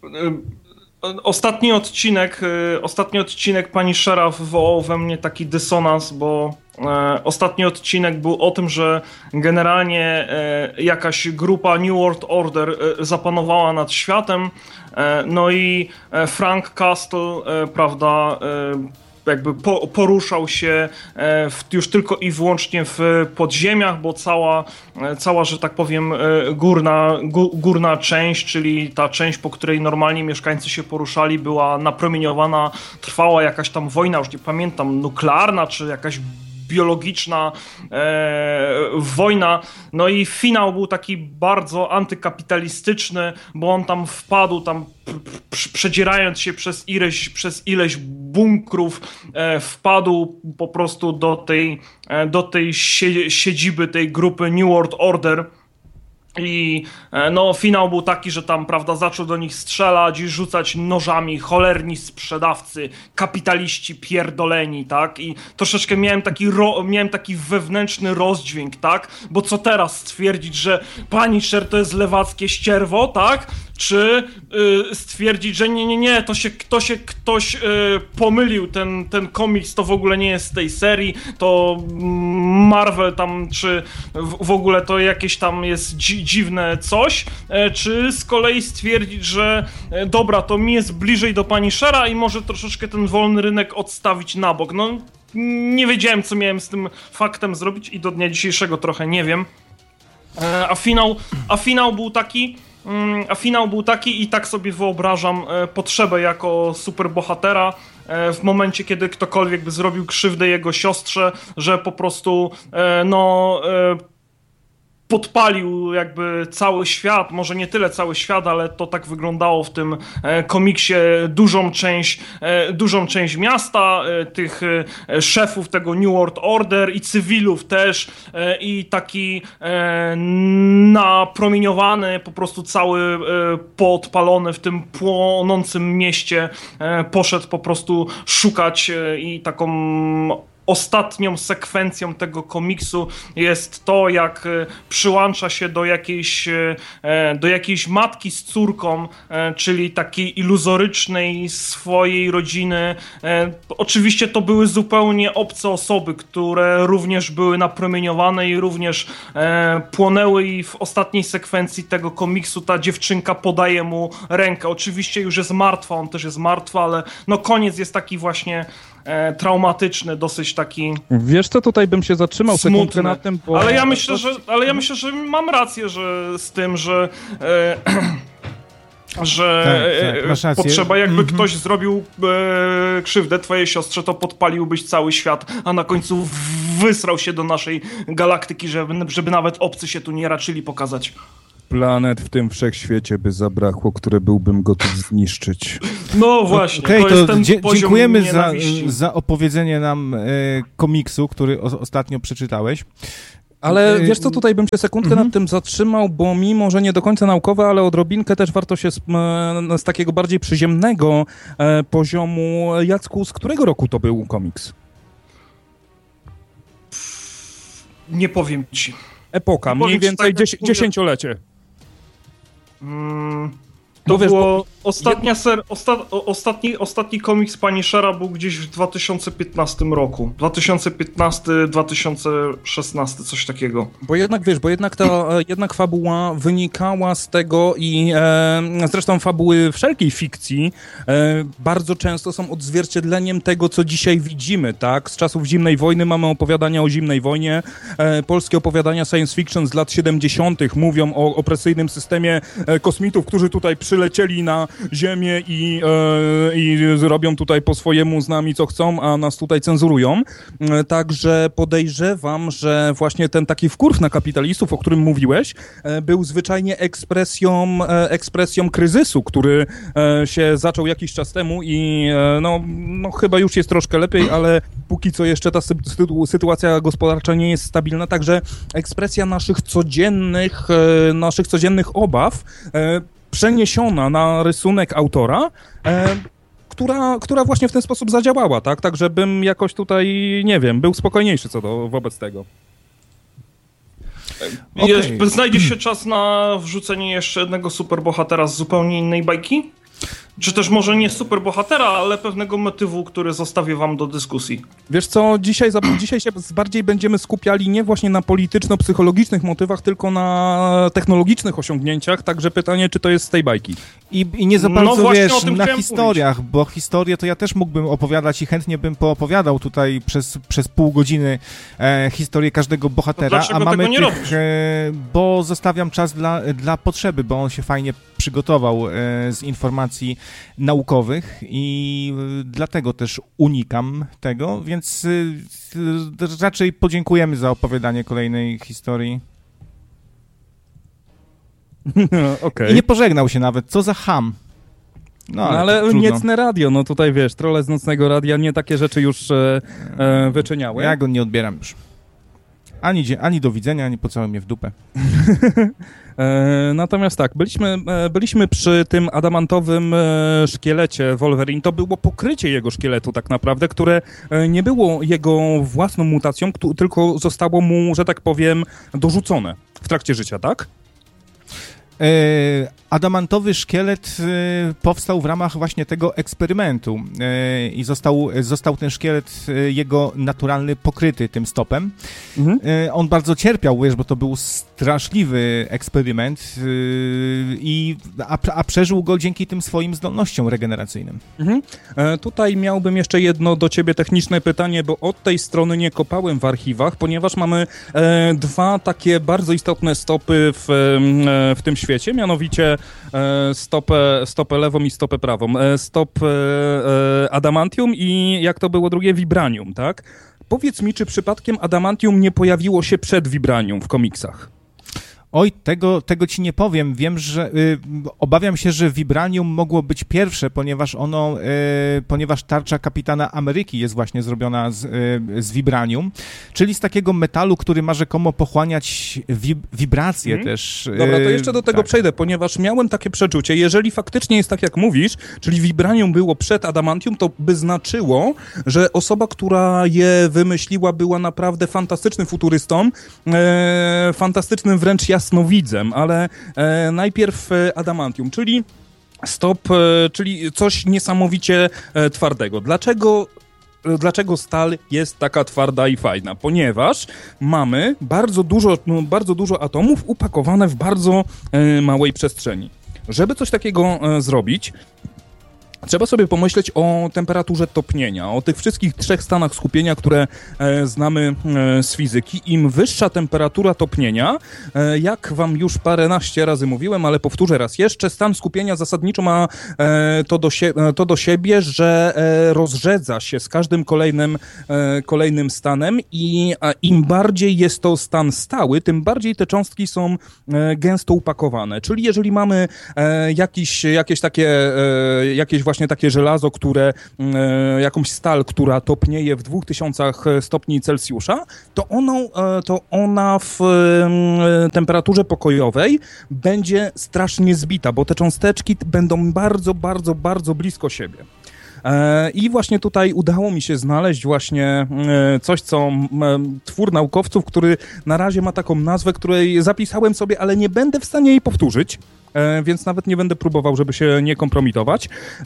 Speaker 4: Ostatni odcinek, ostatni odcinek Punishera wywołał we mnie taki dysonans, bo e, ostatni odcinek był o tym, że generalnie e, jakaś grupa New World Order e, zapanowała nad światem, e, no i Frank Castle, e, prawda, e, jakby po, poruszał się w, już tylko i wyłącznie w podziemiach, bo cała, cała że tak powiem, górna, górna część, czyli ta część, po której normalnie mieszkańcy się poruszali, była napromieniowana, trwała jakaś tam wojna, już nie pamiętam, nuklearna, czy jakaś biologiczna e, wojna, no i finał był taki bardzo antykapitalistyczny, bo on tam wpadł, tam p- p- przedzierając się przez ileś, przez ileś bunkrów, e, wpadł po prostu do tej, e, do tej sie- siedziby tej grupy New World Order. I no finał był taki, że tam, prawda, zaczął do nich strzelać i rzucać nożami cholerni sprzedawcy, kapitaliści pierdoleni, tak? I troszeczkę miałem taki, ro, miałem taki wewnętrzny rozdźwięk, tak? Bo co teraz stwierdzić, że Punisher to jest lewackie ścierwo, tak? Czy y, stwierdzić, że nie, nie, nie, to się, to się ktoś y, pomylił, ten, ten komiks to w ogóle nie jest z tej serii, to Marvel tam, czy w, w ogóle to jakieś tam jest dzi, dziwne coś, y, czy z kolei stwierdzić, że y, dobra, to mi jest bliżej do Punishera i może troszeczkę ten wolny rynek odstawić na bok. No, nie wiedziałem, co miałem z tym faktem zrobić i do dnia dzisiejszego trochę nie wiem. Y, a finał, a finał był taki... A finał był taki i tak sobie wyobrażam e, potrzebę jako superbohatera e, w momencie, kiedy ktokolwiek by zrobił krzywdę jego siostrze, że po prostu e, no e, podpalił jakby cały świat, może nie tyle cały świat, ale to tak wyglądało w tym e, komiksie, dużą część, e, dużą część miasta, e, tych e, szefów tego New World Order i cywilów też e, i taki e, napromieniowany, po prostu cały e, podpalony w tym płonącym mieście e, poszedł po prostu szukać e, i taką ostatnią sekwencją tego komiksu jest to, jak przyłącza się do jakiejś, do jakiejś matki z córką, czyli takiej iluzorycznej swojej rodziny. Oczywiście to były zupełnie obce osoby, które również były napromieniowane i również płonęły i w ostatniej sekwencji tego komiksu ta dziewczynka podaje mu rękę. Oczywiście już jest martwa, on też jest martwy, ale no koniec jest taki właśnie E, traumatyczny, dosyć taki.
Speaker 2: Wiesz co, tutaj bym się zatrzymał
Speaker 4: smutny.
Speaker 2: sekundkę na tym, bo...
Speaker 4: Ale ja myślę, że, ale ja myślę, że mam rację, że z tym, że e, że
Speaker 3: tak, tak, masz rację.
Speaker 4: Potrzeba, jakby
Speaker 3: mm-hmm.
Speaker 4: ktoś zrobił e, krzywdę twojej siostrze, to podpaliłbyś cały świat, a na końcu wysrał się do naszej galaktyki, żeby, żeby nawet obcy się tu nie raczyli pokazać.
Speaker 2: Planet w tym wszechświecie by zabrakło, które byłbym gotów zniszczyć.
Speaker 4: No właśnie,
Speaker 3: okay,
Speaker 4: to,
Speaker 3: to
Speaker 4: jest ten
Speaker 3: dzie-
Speaker 4: poziom
Speaker 3: dziękujemy za, za opowiedzenie nam e, komiksu, który o, ostatnio przeczytałeś.
Speaker 2: Ale wiesz co, tutaj bym się sekundkę
Speaker 3: mhm.
Speaker 2: nad tym zatrzymał, bo mimo, że nie do końca naukowe, ale odrobinkę też warto się z, z takiego bardziej przyziemnego e, poziomu. Jacku, z którego roku to był komiks?
Speaker 4: Nie powiem ci.
Speaker 2: Epoka, mniej więcej tak, dziesięciolecie.
Speaker 4: Hmm, to
Speaker 2: wiesz,
Speaker 4: było
Speaker 2: bo...
Speaker 4: ostatnia ser, osta, ostatni, ostatni komiks Punishera był gdzieś w dwa tysiące piętnastym roku. dwa tysiące piętnasty dwa tysiące szesnasty, coś takiego.
Speaker 2: Bo jednak, wiesz, bo jednak ta jednak fabuła wynikała z tego i e, zresztą fabuły wszelkiej fikcji e, bardzo często są odzwierciedleniem tego, co dzisiaj widzimy, tak? Z czasów zimnej wojny mamy opowiadania o zimnej wojnie, e, polskie opowiadania science fiction z lat siedemdziesiątych mówią o opresyjnym systemie e, kosmitów, którzy tutaj przylecieli na ziemię i, e, i robią tutaj po swojemu z nami co chcą, a nas tutaj cenzurują. E, także podejrzewam, że właśnie ten taki wkurw na kapitalistów, o którym mówiłeś, e, był zwyczajnie ekspresją, e, ekspresją kryzysu, który e, się zaczął jakiś czas temu i e, no, no chyba już jest troszkę lepiej, ale póki co jeszcze ta sy- sytuacja gospodarcza nie jest stabilna, także ekspresja naszych codziennych, e, naszych codziennych obaw e, przeniesiona na rysunek autora, e, która, która właśnie w ten sposób zadziałała, tak? Tak, żebym jakoś tutaj, nie wiem, był spokojniejszy co do wobec tego.
Speaker 4: Okay. Znajdzie się czas na wrzucenie jeszcze jednego superbohatera z zupełnie innej bajki? czy też może nie superbohatera, ale pewnego motywu, który zostawię wam do dyskusji.
Speaker 2: Wiesz co, dzisiaj, dzisiaj się bardziej będziemy skupiali nie właśnie na polityczno-psychologicznych motywach, tylko na technologicznych osiągnięciach, także pytanie, czy to jest z tej bajki.
Speaker 3: I, i nie za bardzo,
Speaker 4: no
Speaker 3: wiesz,
Speaker 4: o tym
Speaker 3: na historiach, mówić. Bo historię to ja też mógłbym opowiadać i chętnie bym poopowiadał tutaj przez, przez pół godziny e, historię każdego bohatera,
Speaker 4: to
Speaker 3: a mamy
Speaker 4: tego nie
Speaker 3: tych, e, bo zostawiam czas dla, dla potrzeby, bo on się fajnie przygotował e, z informacji naukowych i e, dlatego też unikam tego, więc e, raczej podziękujemy za opowiadanie kolejnej historii.
Speaker 2: Okay.
Speaker 3: I nie pożegnał się nawet, co za ham. No, ale,
Speaker 2: no, ale niecne radio, no tutaj wiesz, trolle z nocnego radia nie takie rzeczy już e, e, wyczyniały.
Speaker 3: Ja go nie odbieram już. Ani, ani do widzenia, ani pocałuj mnie w dupę.
Speaker 2: e, natomiast tak, byliśmy, e, byliśmy przy tym adamantowym e, szkielecie Wolverine. To było pokrycie jego szkieletu tak naprawdę, które e, nie było jego własną mutacją, k- tylko zostało mu, że tak powiem, dorzucone w trakcie życia, tak?
Speaker 3: Adamantowy szkielet powstał w ramach właśnie tego eksperymentu i został, został ten szkielet jego naturalny pokryty tym stopem. Mhm. On bardzo cierpiał, wiesz, bo to był straszliwy eksperyment, i, a, a przeżył go dzięki tym swoim zdolnościom regeneracyjnym. Mhm.
Speaker 2: E, tutaj miałbym jeszcze jedno do ciebie techniczne pytanie, bo od tej strony nie kopałem w archiwach, ponieważ mamy e, dwa takie bardzo istotne stopy w, e, w tym świecie, mianowicie e, stopę, stopę lewą i stopę prawą. E, stop e, e, adamantium i jak to było drugie, vibranium, tak? Powiedz mi, czy przypadkiem adamantium nie pojawiło się przed vibranium w komiksach?
Speaker 3: Oj, tego, tego ci nie powiem. Wiem, że y, obawiam się, że Vibranium mogło być pierwsze, ponieważ ono, y, ponieważ tarcza Kapitana Ameryki jest właśnie zrobiona z, y, z Vibranium, czyli z takiego metalu, który ma rzekomo pochłaniać wib- wibracje hmm. też. Y,
Speaker 2: Dobra, to jeszcze do tego tak. przejdę, ponieważ miałem takie przeczucie, jeżeli faktycznie jest tak, jak mówisz, czyli Vibranium było przed Adamantium, to by znaczyło, że osoba, która je wymyśliła, była naprawdę fantastycznym futurystą, e, fantastycznym wręcz jasnowidzem, ale e, najpierw e, adamantium, czyli stop, e, czyli coś niesamowicie e, twardego. Dlaczego, e, dlaczego stal jest taka twarda i fajna? Ponieważ mamy bardzo dużo, no, bardzo dużo atomów upakowane w bardzo e, małej przestrzeni. Żeby coś takiego e, zrobić, trzeba sobie pomyśleć o temperaturze topnienia, o tych wszystkich trzech stanach skupienia, które e, znamy e, z fizyki. Im wyższa temperatura topnienia, e, jak wam już paręnaście razy mówiłem, ale powtórzę raz jeszcze, stan skupienia zasadniczo ma e, to, do sie- to do siebie, że e, rozrzedza się z każdym kolejnym, e, kolejnym stanem i a im bardziej jest to stan stały, tym bardziej te cząstki są e, gęsto upakowane. Czyli jeżeli mamy e, jakiś, jakieś takie, e, jakieś właśnie takie żelazo, które, e, jakąś stal, która topnieje w dwóch tysiącach stopni Celsjusza, to, ono, e, to ona w e, temperaturze pokojowej będzie strasznie zbita, bo te cząsteczki będą bardzo, bardzo, bardzo blisko siebie. I właśnie tutaj udało mi się znaleźć właśnie coś, co twór naukowców, który na razie ma taką nazwę, której zapisałem sobie, ale nie będę w stanie jej powtórzyć, więc nawet nie będę próbował, żeby się nie kompromitować,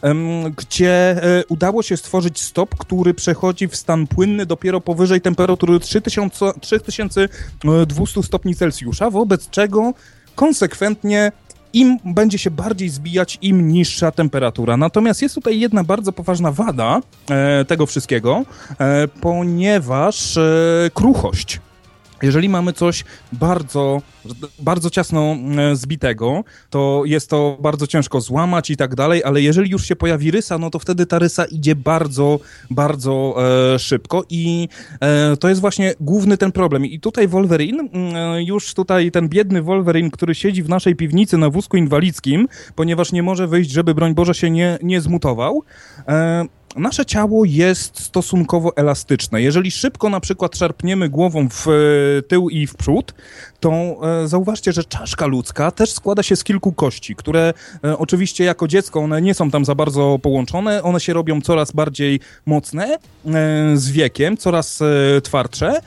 Speaker 2: gdzie udało się stworzyć stop, który przechodzi w stan płynny dopiero powyżej temperatury trzy tysiące dwieście stopni Celsjusza, wobec czego konsekwentnie im będzie się bardziej zbijać, im niższa temperatura. Natomiast jest tutaj jedna bardzo poważna wada e, tego wszystkiego, e, ponieważ e, kruchość. Jeżeli mamy coś bardzo, bardzo ciasno zbitego, to jest to bardzo ciężko złamać i tak dalej, ale jeżeli już się pojawi rysa, no to wtedy ta rysa idzie bardzo, bardzo e, szybko i e, to jest właśnie główny ten problem. I tutaj Wolverine, e, już tutaj ten biedny Wolverine, który siedzi w naszej piwnicy na wózku inwalidzkim, ponieważ nie może wyjść, żeby broń Boże się nie, nie zmutował, e, nasze ciało jest stosunkowo elastyczne. Jeżeli szybko na przykład szarpniemy głową w tył i w przód, to e, zauważcie, że czaszka ludzka też składa się z kilku kości, które e, oczywiście jako dziecko one nie są tam za bardzo połączone, one się robią coraz bardziej mocne e, z wiekiem, coraz e, twardsze,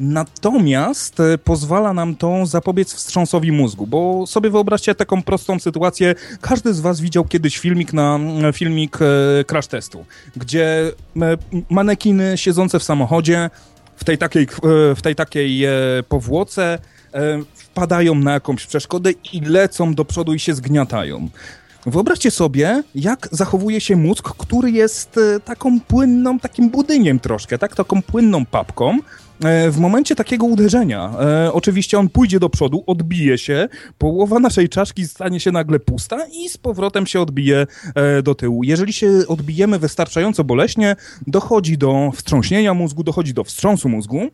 Speaker 2: natomiast e, pozwala nam to zapobiec wstrząsowi mózgu, bo sobie wyobraźcie taką prostą sytuację, każdy z was widział kiedyś filmik na filmik e, crash testu, gdzie e, manekiny siedzące w samochodzie w tej takiej, e, w tej takiej e, powłoce e, wpadają na jakąś przeszkodę i lecą do przodu i się zgniatają. Wyobraźcie sobie, jak zachowuje się mózg, który jest e, taką płynną, takim budyniem troszkę, tak, taką płynną papką. E, w momencie takiego uderzenia, e, oczywiście on pójdzie do przodu, odbije się, połowa naszej czaszki stanie się nagle pusta i z powrotem się odbije e, do tyłu. Jeżeli się odbijemy wystarczająco boleśnie, dochodzi do wstrząśnienia mózgu, dochodzi do wstrząsu mózgu.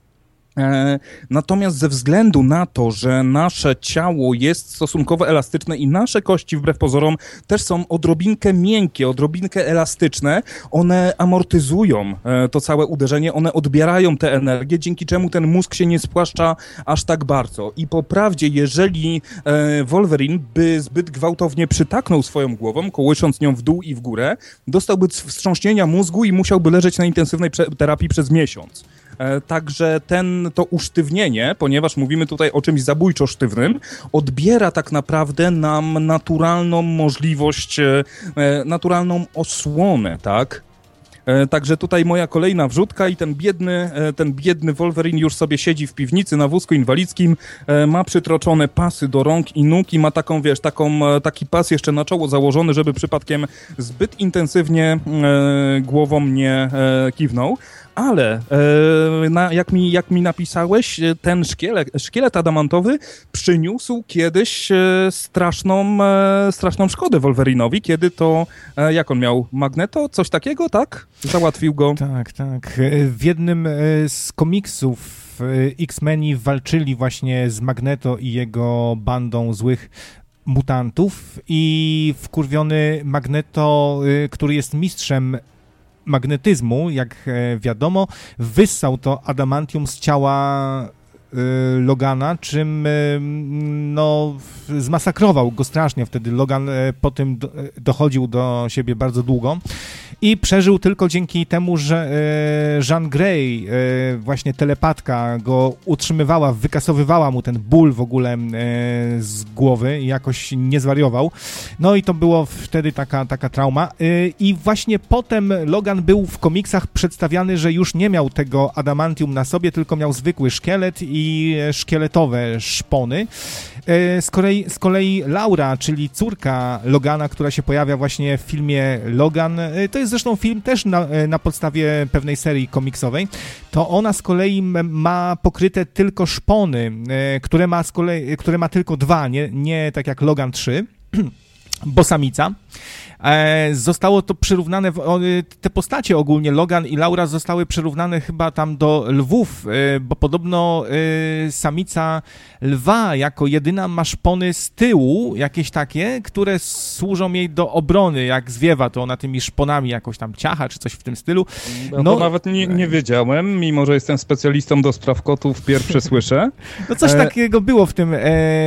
Speaker 2: E, natomiast ze względu na to, że nasze ciało jest stosunkowo elastyczne i nasze kości wbrew pozorom też są odrobinkę miękkie, odrobinkę elastyczne, one amortyzują e, to całe uderzenie, one odbierają tę energię, dzięki czemu ten mózg się nie spłaszcza aż tak bardzo. I po prawdzie, jeżeli e, Wolverine by zbyt gwałtownie przytaknął swoją głową, kołysząc nią w dół i w górę, dostałby wstrząśnienia mózgu i musiałby leżeć na intensywnej prze- terapii przez miesiąc. Także ten, to usztywnienie, ponieważ mówimy tutaj o czymś zabójczo sztywnym, odbiera tak naprawdę nam naturalną możliwość, naturalną osłonę, tak? Także tutaj moja kolejna wrzutka i ten biedny, ten biedny Wolverine już sobie siedzi w piwnicy na wózku inwalidzkim, ma przytroczone pasy do rąk i nóg i ma taką, wiesz, taką, taki pas jeszcze na czoło założony, żeby przypadkiem zbyt intensywnie głową nie kiwnął. Ale e, na, jak, mi, jak mi napisałeś, ten szkielet, szkielet adamantowy przyniósł kiedyś e, straszną, e, straszną szkodę Wolverinowi, kiedy to, e, jak on miał, Magneto, coś takiego, tak? Załatwił go.
Speaker 3: Tak, tak. W jednym z komiksów X-Meni walczyli właśnie z Magneto i jego bandą złych mutantów i wkurwiony Magneto, który jest mistrzem magnetyzmu, jak wiadomo, wyssał to adamantium z ciała Logana, czym no, zmasakrował go strasznie. Wtedy Logan po tym dochodził do siebie bardzo długo i przeżył tylko dzięki temu, że Jean Grey, właśnie telepatka, go utrzymywała, wykasowywała mu ten ból w ogóle z głowy i jakoś nie zwariował. No i to było wtedy taka, taka trauma. I właśnie potem Logan był w komiksach przedstawiany, że już nie miał tego adamantium na sobie, tylko miał zwykły szkielet i szkieletowe szpony. Z kolei, z kolei Laura, czyli córka Logana, która się pojawia właśnie w filmie Logan, to jest zresztą film też na, na podstawie pewnej serii komiksowej, to ona z kolei ma pokryte tylko szpony, które ma, z kolei, które ma tylko dwa, nie, nie tak jak Logan trzy, bo samica. Zostało to przyrównane, te postacie ogólnie, Logan i Laura, zostały przyrównane chyba tam do lwów, bo podobno samica lwa jako jedyna ma szpony z tyłu, jakieś takie, które służą jej do obrony, jak zwiewa, to ona tymi szponami jakoś tam ciacha, czy coś w tym stylu.
Speaker 2: No, no to nawet nie, nie wiedziałem, mimo że jestem specjalistą do spraw kotów, pierwsze słyszę.
Speaker 3: No coś takiego było w tym